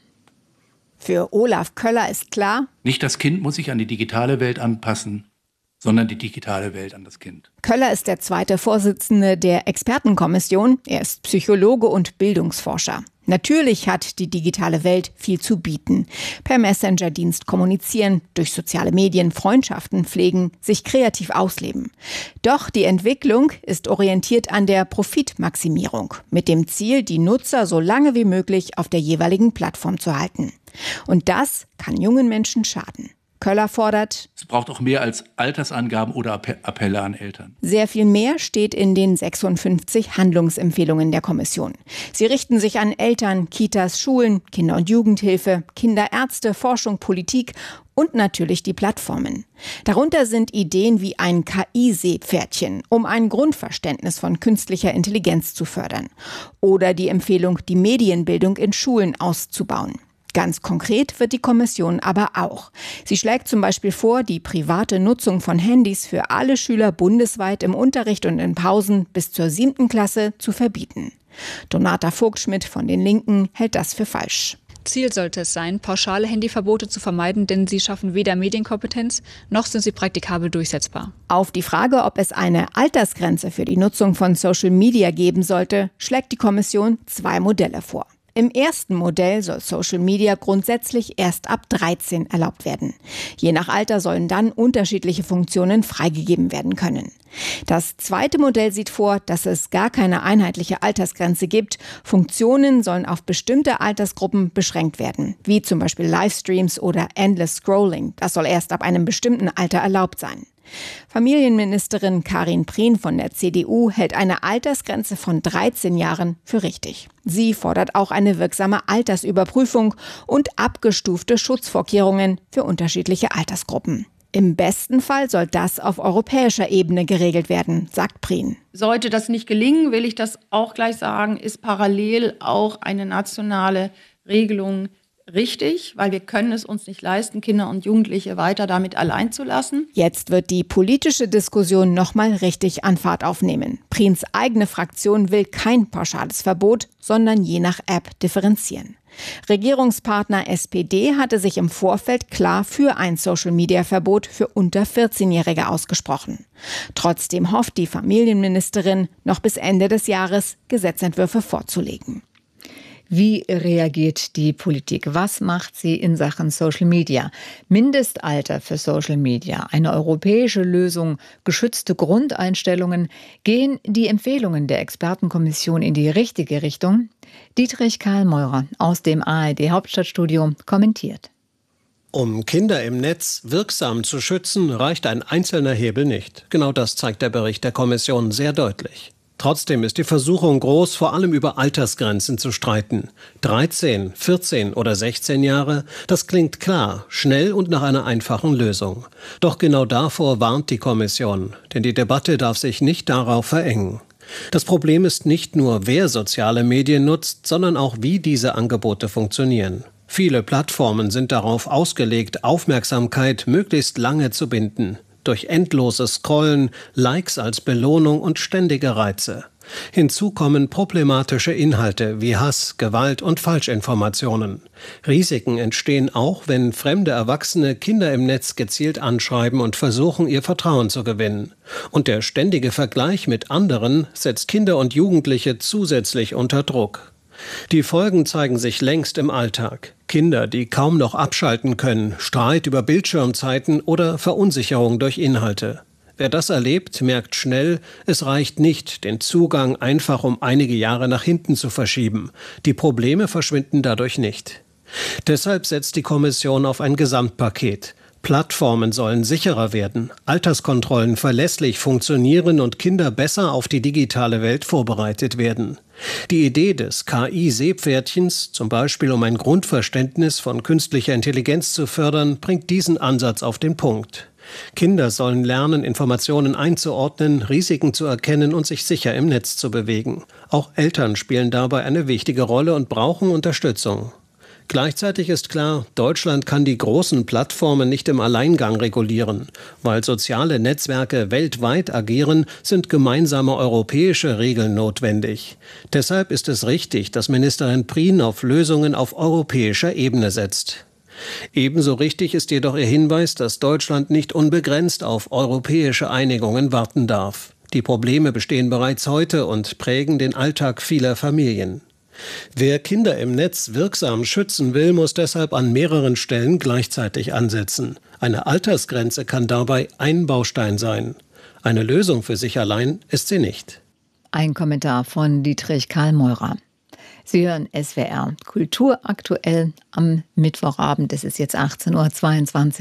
Für Olaf Köller ist klar: Nicht das Kind muss sich an die digitale Welt anpassen, sondern die digitale Welt an das Kind. Köller ist der zweite Vorsitzende der Expertenkommission. Er ist Psychologe und Bildungsforscher. Natürlich hat die digitale Welt viel zu bieten. Per Messenger-Dienst kommunizieren, durch soziale Medien Freundschaften pflegen, sich kreativ ausleben. Doch die Entwicklung ist orientiert an der Profitmaximierung, mit dem Ziel, die Nutzer so lange wie möglich auf der jeweiligen Plattform zu halten. Und das kann jungen Menschen schaden. Köller fordert: Es braucht auch mehr als Altersangaben oder Appelle an Eltern. Sehr viel mehr steht in den 56 Handlungsempfehlungen der Kommission. Sie richten sich an Eltern, Kitas, Schulen, Kinder- und Jugendhilfe, Kinderärzte, Forschung, Politik und natürlich die Plattformen. Darunter sind Ideen wie ein KI-Seepferdchen, um ein Grundverständnis von künstlicher Intelligenz zu fördern. Oder die Empfehlung, die Medienbildung in Schulen auszubauen. Ganz konkret wird die Kommission aber auch. Sie schlägt zum Beispiel vor, die private Nutzung von Handys für alle Schüler bundesweit im Unterricht und in Pausen bis zur 7. Klasse zu verbieten. Donata Vogtschmidt von den Linken hält das für falsch. Ziel sollte es sein, pauschale Handyverbote zu vermeiden, denn sie schaffen weder Medienkompetenz, noch sind sie praktikabel durchsetzbar. Auf die Frage, ob es eine Altersgrenze für die Nutzung von Social Media geben sollte, schlägt die Kommission 2 Modelle vor. Im ersten Modell soll Social Media grundsätzlich erst ab 13 erlaubt werden. Je nach Alter sollen dann unterschiedliche Funktionen freigegeben werden können. Das zweite Modell sieht vor, dass es gar keine einheitliche Altersgrenze gibt. Funktionen sollen auf bestimmte Altersgruppen beschränkt werden, wie zum Beispiel Livestreams oder Endless Scrolling. Das soll erst ab einem bestimmten Alter erlaubt sein. Familienministerin Karin Prien von der CDU hält eine Altersgrenze von 13 Jahren für richtig. Sie fordert auch eine wirksame Altersüberprüfung und abgestufte Schutzvorkehrungen für unterschiedliche Altersgruppen. Im besten Fall soll das auf europäischer Ebene geregelt werden, sagt Prien. Sollte das nicht gelingen, will ich das auch gleich sagen, ist parallel auch eine nationale Regelung richtig, weil wir können es uns nicht leisten, Kinder und Jugendliche weiter damit allein zu lassen. Jetzt wird die politische Diskussion nochmal richtig an Fahrt aufnehmen. Priens eigene Fraktion will kein pauschales Verbot, sondern je nach App differenzieren. Regierungspartner SPD hatte sich im Vorfeld klar für ein Social-Media-Verbot für unter 14-Jährige ausgesprochen. Trotzdem hofft die Familienministerin, noch bis Ende des Jahres Gesetzentwürfe vorzulegen. Wie reagiert die Politik? Was macht sie in Sachen Social Media? Mindestalter für Social Media, eine europäische Lösung, geschützte Grundeinstellungen. Gehen die Empfehlungen der Expertenkommission in die richtige Richtung? Dietrich Karl-Meurer aus dem ARD-Hauptstadtstudio kommentiert. Um Kinder im Netz wirksam zu schützen, reicht ein einzelner Hebel nicht. Genau das zeigt der Bericht der Kommission sehr deutlich. Trotzdem ist die Versuchung groß, vor allem über Altersgrenzen zu streiten. 13, 14 oder 16 Jahre, das klingt klar, schnell und nach einer einfachen Lösung. Doch genau davor warnt die Kommission, denn die Debatte darf sich nicht darauf verengen. Das Problem ist nicht nur, wer soziale Medien nutzt, sondern auch, wie diese Angebote funktionieren. Viele Plattformen sind darauf ausgelegt, Aufmerksamkeit möglichst lange zu binden. Durch endloses Scrollen, Likes als Belohnung und ständige Reize. Hinzu kommen problematische Inhalte wie Hass, Gewalt und Falschinformationen. Risiken entstehen auch, wenn fremde Erwachsene Kinder im Netz gezielt anschreiben und versuchen, ihr Vertrauen zu gewinnen. Und der ständige Vergleich mit anderen setzt Kinder und Jugendliche zusätzlich unter Druck. Die Folgen zeigen sich längst im Alltag. Kinder, die kaum noch abschalten können, Streit über Bildschirmzeiten oder Verunsicherung durch Inhalte. Wer das erlebt, merkt schnell, es reicht nicht, den Zugang einfach um einige Jahre nach hinten zu verschieben. Die Probleme verschwinden dadurch nicht. Deshalb setzt die Kommission auf ein Gesamtpaket. Plattformen sollen sicherer werden, Alterskontrollen verlässlich funktionieren und Kinder besser auf die digitale Welt vorbereitet werden. Die Idee des KI-Seepferdchens, zum Beispiel um ein Grundverständnis von künstlicher Intelligenz zu fördern, bringt diesen Ansatz auf den Punkt. Kinder sollen lernen, Informationen einzuordnen, Risiken zu erkennen und sich sicher im Netz zu bewegen. Auch Eltern spielen dabei eine wichtige Rolle und brauchen Unterstützung. Gleichzeitig ist klar, Deutschland kann die großen Plattformen nicht im Alleingang regulieren. Weil soziale Netzwerke weltweit agieren, sind gemeinsame europäische Regeln notwendig. Deshalb ist es richtig, dass Ministerin Prien auf Lösungen auf europäischer Ebene setzt. Ebenso richtig ist jedoch ihr Hinweis, dass Deutschland nicht unbegrenzt auf europäische Einigungen warten darf. Die Probleme bestehen bereits heute und prägen den Alltag vieler Familien. Wer Kinder im Netz wirksam schützen will, muss deshalb an mehreren Stellen gleichzeitig ansetzen. Eine Altersgrenze kann dabei ein Baustein sein. Eine Lösung für sich allein ist sie nicht. Ein Kommentar von Dietrich Karl-Meurer. Sie hören SWR Kultur aktuell am Mittwochabend. Es ist jetzt 18:22 Uhr.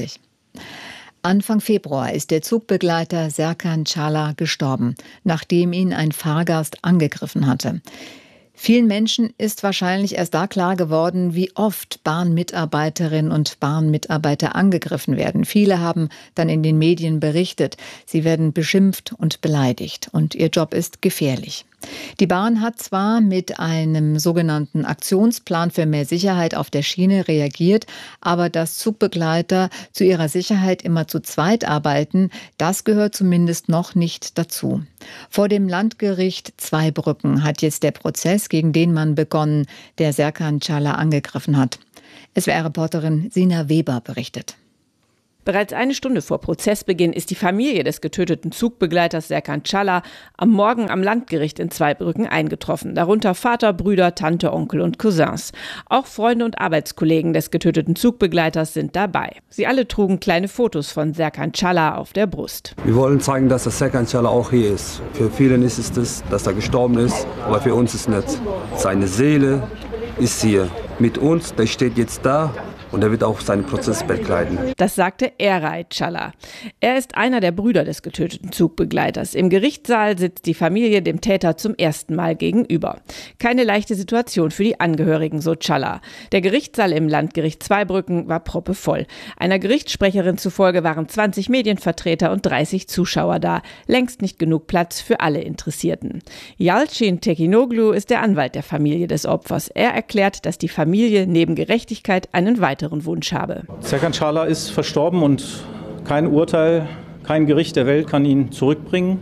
Anfang Februar ist der Zugbegleiter Serkan Çağlar gestorben, nachdem ihn ein Fahrgast angegriffen hatte. Vielen Menschen ist wahrscheinlich erst da klar geworden, wie oft Bahnmitarbeiterinnen und Bahnmitarbeiter angegriffen werden. Viele haben dann in den Medien berichtet, sie werden beschimpft und beleidigt und ihr Job ist gefährlich. Die Bahn hat zwar mit einem sogenannten Aktionsplan für mehr Sicherheit auf der Schiene reagiert, aber dass Zugbegleiter zu ihrer Sicherheit immer zu zweit arbeiten, das gehört zumindest noch nicht dazu. Vor dem Landgericht Zweibrücken hat jetzt der Prozess gegen den Mann begonnen, der Serkan Çağlar angegriffen hat. SWR-Reporterin Sina Weber berichtet. Bereits eine Stunde vor Prozessbeginn ist die Familie des getöteten Zugbegleiters Serkan Çağlar am Morgen am Landgericht in Zweibrücken eingetroffen. Darunter Vater, Brüder, Tante, Onkel und Cousins. Auch Freunde und Arbeitskollegen des getöteten Zugbegleiters sind dabei. Sie alle trugen kleine Fotos von Serkan Çağlar auf der Brust. Wir wollen zeigen, dass der Serkan Çağlar auch hier ist. Für viele ist es das, dass er gestorben ist, aber für uns ist es nicht. Seine Seele ist hier mit uns, der steht jetzt da. Und er wird auch seinen Prozess begleiten. Das sagte Eray Çağlar. Er ist einer der Brüder des getöteten Zugbegleiters. Im Gerichtssaal sitzt die Familie dem Täter zum ersten Mal gegenüber. Keine leichte Situation für die Angehörigen, so Çağlar. Der Gerichtssaal im Landgericht Zweibrücken war proppevoll. Einer Gerichtssprecherin zufolge waren 20 Medienvertreter und 30 Zuschauer da. Längst nicht genug Platz für alle Interessierten. Yalçin Tekinoglu ist der Anwalt der Familie des Opfers. Er erklärt, dass die Familie neben Gerechtigkeit einen weiteren Wunsch habe. Serkan Çağlar ist verstorben und kein Urteil, kein Gericht der Welt kann ihn zurückbringen.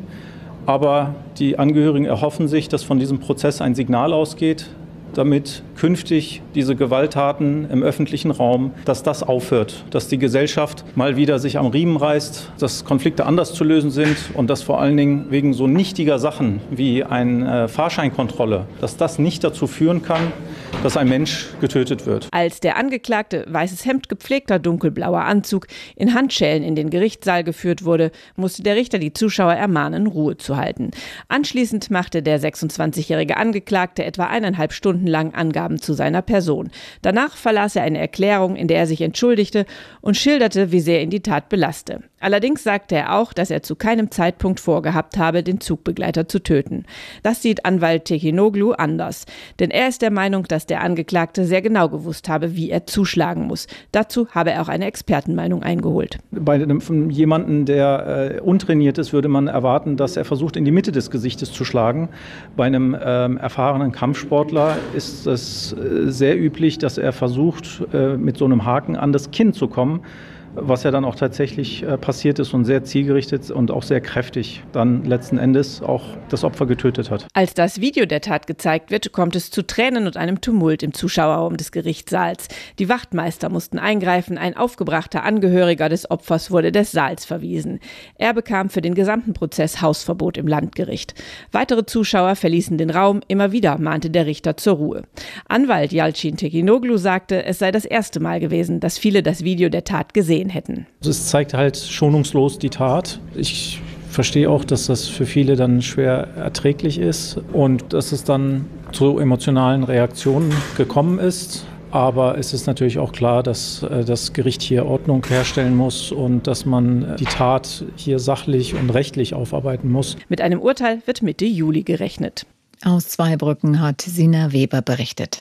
Aber die Angehörigen erhoffen sich, dass von diesem Prozess ein Signal ausgeht, damit künftig diese Gewalttaten im öffentlichen Raum, dass das aufhört, dass die Gesellschaft mal wieder sich am Riemen reißt, dass Konflikte anders zu lösen sind und dass vor allen Dingen wegen so nichtiger Sachen wie eine Fahrscheinkontrolle, dass das nicht dazu führen kann, dass ein Mensch getötet wird. Als der Angeklagte, weißes Hemd, gepflegter dunkelblauer Anzug, in Handschellen in den Gerichtssaal geführt wurde, musste der Richter die Zuschauer ermahnen, Ruhe zu halten. Anschließend machte der 26-jährige Angeklagte etwa 1,5 Stunden lang Angaben zu seiner Person. Danach verlas er eine Erklärung, in der er sich entschuldigte und schilderte, wie sehr ihn die Tat belaste. Allerdings sagte er auch, dass er zu keinem Zeitpunkt vorgehabt habe, den Zugbegleiter zu töten. Das sieht Anwalt Tekinoglu anders. Denn er ist der Meinung, dass der Angeklagte sehr genau gewusst habe, wie er zuschlagen muss. Dazu habe er auch eine Expertenmeinung eingeholt. Bei jemandem, der untrainiert ist, würde man erwarten, dass er versucht, in die Mitte des Gesichtes zu schlagen. Bei einem erfahrenen Kampfsportler ist es sehr üblich, dass er versucht, mit so einem Haken an das Kinn zu kommen, was ja dann auch tatsächlich passiert ist und sehr zielgerichtet und auch sehr kräftig dann letzten Endes auch das Opfer getötet hat. Als das Video der Tat gezeigt wird, kommt es zu Tränen und einem Tumult im Zuschauerraum des Gerichtssaals. Die Wachtmeister mussten eingreifen, ein aufgebrachter Angehöriger des Opfers wurde des Saals verwiesen. Er bekam für den gesamten Prozess Hausverbot im Landgericht. Weitere Zuschauer verließen den Raum, immer wieder mahnte der Richter zur Ruhe. Anwalt Yalçin Tekinoglu sagte, es sei das erste Mal gewesen, dass viele das Video der Tat gesehen hätten. Es zeigt halt schonungslos die Tat. Ich verstehe auch, dass das für viele dann schwer erträglich ist und dass es dann zu emotionalen Reaktionen gekommen ist. Aber es ist natürlich auch klar, dass das Gericht hier Ordnung herstellen muss und dass man die Tat hier sachlich und rechtlich aufarbeiten muss. Mit einem Urteil wird Mitte Juli gerechnet. Aus Zweibrücken hat Sina Weber berichtet.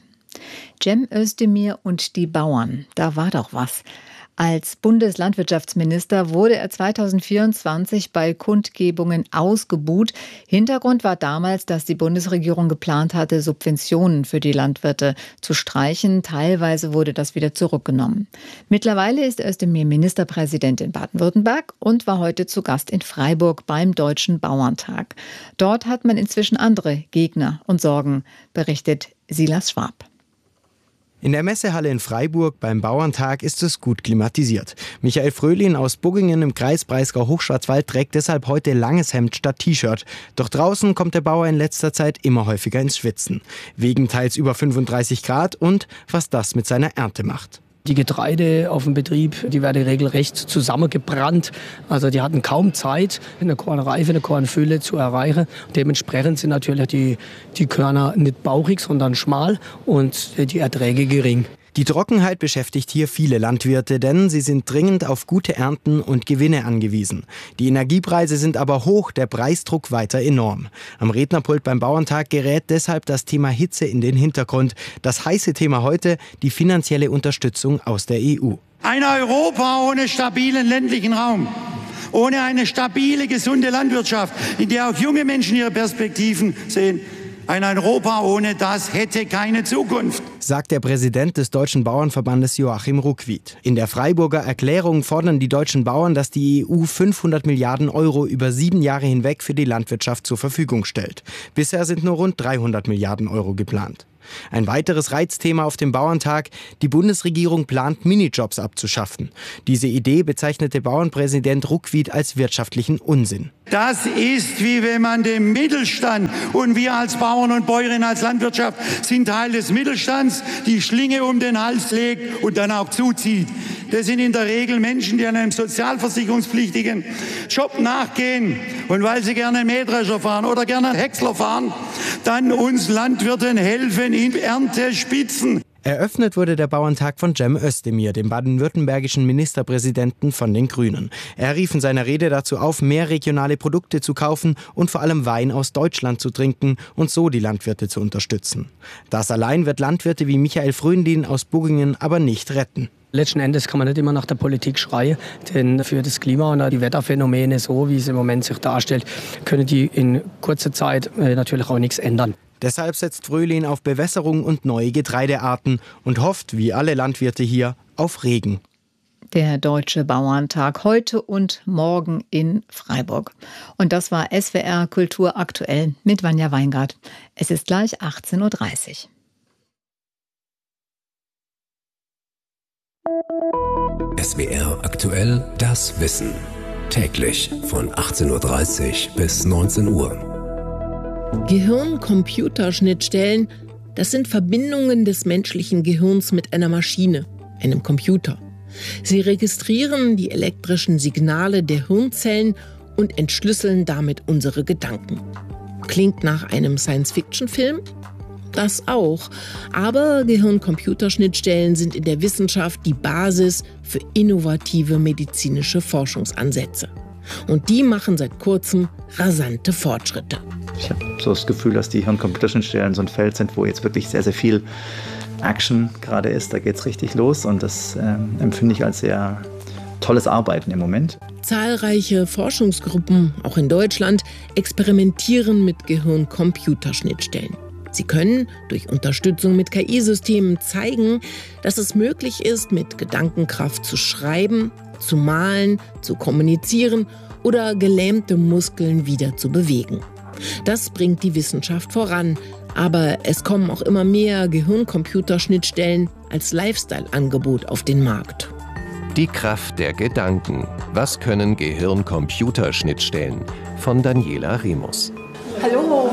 Cem Özdemir und die Bauern, da war doch was. Als Bundeslandwirtschaftsminister wurde er 2024 bei Kundgebungen ausgebuht. Hintergrund war damals, dass die Bundesregierung geplant hatte, Subventionen für die Landwirte zu streichen. Teilweise wurde das wieder zurückgenommen. Mittlerweile ist Özdemir Ministerpräsident in Baden-Württemberg und war heute zu Gast in Freiburg beim Deutschen Bauerntag. Dort hat man inzwischen andere Gegner und Sorgen, berichtet Silas Schwab. In der Messehalle in Freiburg beim Bauerntag ist es gut klimatisiert. Michael Fröhlin aus Buggingen im Kreis Breisgau-Hochschwarzwald trägt deshalb heute langes Hemd statt T-Shirt. Doch draußen kommt der Bauer in letzter Zeit immer häufiger ins Schwitzen. Wegen teils über 35 Grad und was das mit seiner Ernte macht. Die Getreide auf dem Betrieb, die werden regelrecht zusammengebrannt. Also die hatten kaum Zeit, eine Kornreife, eine Kornfülle zu erreichen. Dementsprechend sind natürlich die Körner nicht bauchig, sondern schmal und die Erträge gering. Die Trockenheit beschäftigt hier viele Landwirte, denn sie sind dringend auf gute Ernten und Gewinne angewiesen. Die Energiepreise sind aber hoch, der Preisdruck weiter enorm. Am Rednerpult beim Bauerntag gerät deshalb das Thema Hitze in den Hintergrund. Das heiße Thema heute, die finanzielle Unterstützung aus der EU. Ein Europa ohne stabilen ländlichen Raum, ohne eine stabile, gesunde Landwirtschaft, in der auch junge Menschen ihre Perspektiven sehen. Ein Europa ohne das hätte keine Zukunft, sagt der Präsident des Deutschen Bauernverbandes Joachim Ruckwied. In der Freiburger Erklärung fordern die deutschen Bauern, dass die EU 500 Milliarden Euro über 7 Jahre hinweg für die Landwirtschaft zur Verfügung stellt. Bisher sind nur rund 300 Milliarden Euro geplant. Ein weiteres Reizthema auf dem Bauerntag: Die Bundesregierung plant, Minijobs abzuschaffen. Diese Idee bezeichnete Bauernpräsident Ruckwied als wirtschaftlichen Unsinn. Das ist, wie wenn man dem Mittelstand, und wir als Bauern und Bäuerinnen, als Landwirtschaft sind Teil des Mittelstands, die Schlinge um den Hals legt und dann auch zuzieht. Das sind in der Regel Menschen, die einem sozialversicherungspflichtigen Job nachgehen und weil sie gerne einen Mähdrescher fahren oder gerne einen Häcksler fahren, dann uns Landwirten helfen in Erntespitzen. Eröffnet wurde der Bauerntag von Cem Özdemir, dem baden-württembergischen Ministerpräsidenten von den Grünen. Er rief in seiner Rede dazu auf, mehr regionale Produkte zu kaufen und vor allem Wein aus Deutschland zu trinken und so die Landwirte zu unterstützen. Das allein wird Landwirte wie Michael Fröndlin aus Buggingen aber nicht retten. Letzten Endes kann man nicht immer nach der Politik schreien, denn für das Klima und die Wetterphänomene, so wie es im Moment sich darstellt, können die in kurzer Zeit natürlich auch nichts ändern. Deshalb setzt Fröhlin auf Bewässerung und neue Getreidearten und hofft, wie alle Landwirte hier, auf Regen. Der Deutsche Bauerntag heute und morgen in Freiburg. Und das war SWR Kultur aktuell mit Vanja Weingart. Es ist gleich 18:30 Uhr. SWR aktuell, das Wissen. Täglich von 18:30 Uhr bis 19 Uhr. Gehirn-Computerschnittstellen, das sind Verbindungen des menschlichen Gehirns mit einer Maschine, einem Computer. Sie registrieren die elektrischen Signale der Hirnzellen und entschlüsseln damit unsere Gedanken. Klingt nach einem Science-Fiction-Film? Das auch. Aber Gehirn-Computerschnittstellen sind in der Wissenschaft die Basis für innovative medizinische Forschungsansätze. Und die machen seit kurzem rasante Fortschritte. Ich habe so das Gefühl, dass die Hirn-Computerschnittstellen so ein Feld sind, wo jetzt wirklich sehr, sehr viel Action gerade ist. Da geht es richtig los und das empfinde ich als sehr tolles Arbeiten im Moment. Zahlreiche Forschungsgruppen, auch in Deutschland, experimentieren mit Gehirn-Computerschnittstellen. Sie können durch Unterstützung mit KI-Systemen zeigen, dass es möglich ist, mit Gedankenkraft zu schreiben, zu malen, zu kommunizieren oder gelähmte Muskeln wieder zu bewegen. Das bringt die Wissenschaft voran, aber es kommen auch immer mehr Gehirn-Computerschnittstellen als Lifestyle-Angebot auf den Markt. Die Kraft der Gedanken. Was können Gehirn-Computerschnittstellen? Von Daniela Remus. Hallo.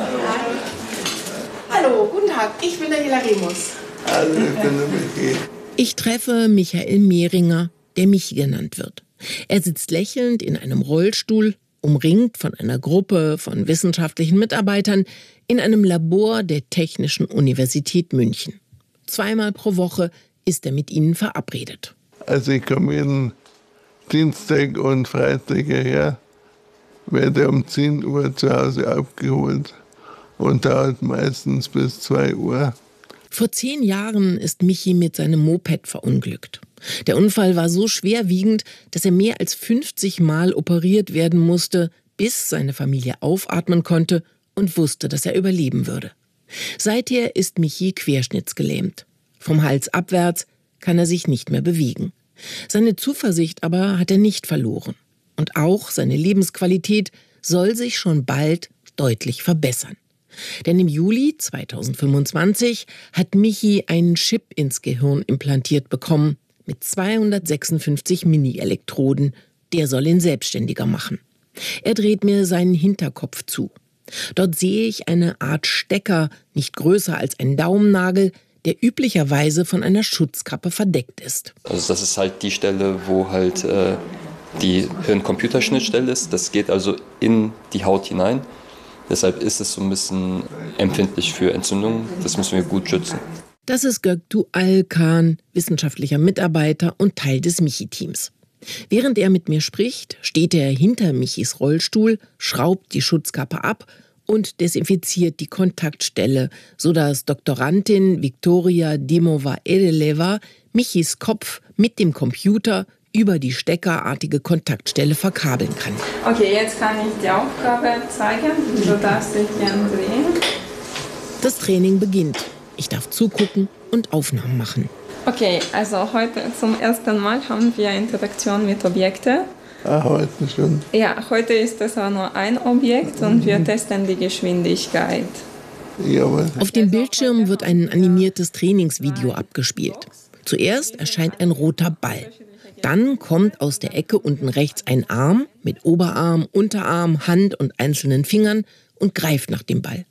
Hallo, guten Tag. Ich bin Daniela Remus. Hallo, ich bin der Michi. Ich treffe Michael Mehringer, der Michi genannt wird. Er sitzt lächelnd in einem Rollstuhl, umringt von einer Gruppe von wissenschaftlichen Mitarbeitern in einem Labor der Technischen Universität München. 2-mal pro Woche ist er mit ihnen verabredet. Also ich komme jeden Dienstag und Freitag her, werde um 10 Uhr zu Hause abgeholt und dauert meistens bis 2 Uhr. Vor 10 Jahren ist Michi mit seinem Moped verunglückt. Der Unfall war so schwerwiegend, dass er mehr als 50 Mal operiert werden musste, bis seine Familie aufatmen konnte und wusste, dass er überleben würde. Seither ist Michi querschnittsgelähmt. Vom Hals abwärts kann er sich nicht mehr bewegen. Seine Zuversicht aber hat er nicht verloren. Und auch seine Lebensqualität soll sich schon bald deutlich verbessern. Denn im Juli 2025 hat Michi einen Chip ins Gehirn implantiert bekommen mit 256 Mini-Elektroden. Der soll ihn selbstständiger machen. Er dreht mir seinen Hinterkopf zu. Dort sehe ich eine Art Stecker, nicht größer als ein Daumennagel, der üblicherweise von einer Schutzkappe verdeckt ist. Also das ist halt die Stelle, wo halt die Hirn-Computerschnittstelle ist. Das geht also in die Haut hinein. Deshalb ist es so ein bisschen empfindlich für Entzündungen. Das müssen wir gut schützen. Das ist Göktuğ Alkan, wissenschaftlicher Mitarbeiter und Teil des Michi-Teams. Während er mit mir spricht, steht er hinter Michis Rollstuhl, schraubt die Schutzkappe ab und desinfiziert die Kontaktstelle, sodass Doktorandin Viktoria Dimova-Edeleva Michis Kopf mit dem Computer über die steckerartige Kontaktstelle verkabeln kann. Okay, jetzt kann ich die Aufgabe zeigen. Du darfst dich gerne drehen. Das Training beginnt. Ich darf zugucken und Aufnahmen machen. Okay, also heute zum ersten Mal haben wir Interaktion mit Objekten. Heute schon. Ja, heute ist es aber nur ein Objekt und wir testen die Geschwindigkeit. Auf dem Bildschirm wird ein animiertes Trainingsvideo abgespielt. Zuerst erscheint ein roter Ball. Dann kommt aus der Ecke unten rechts ein Arm mit Oberarm, Unterarm, Hand und einzelnen Fingern und greift nach dem Ball.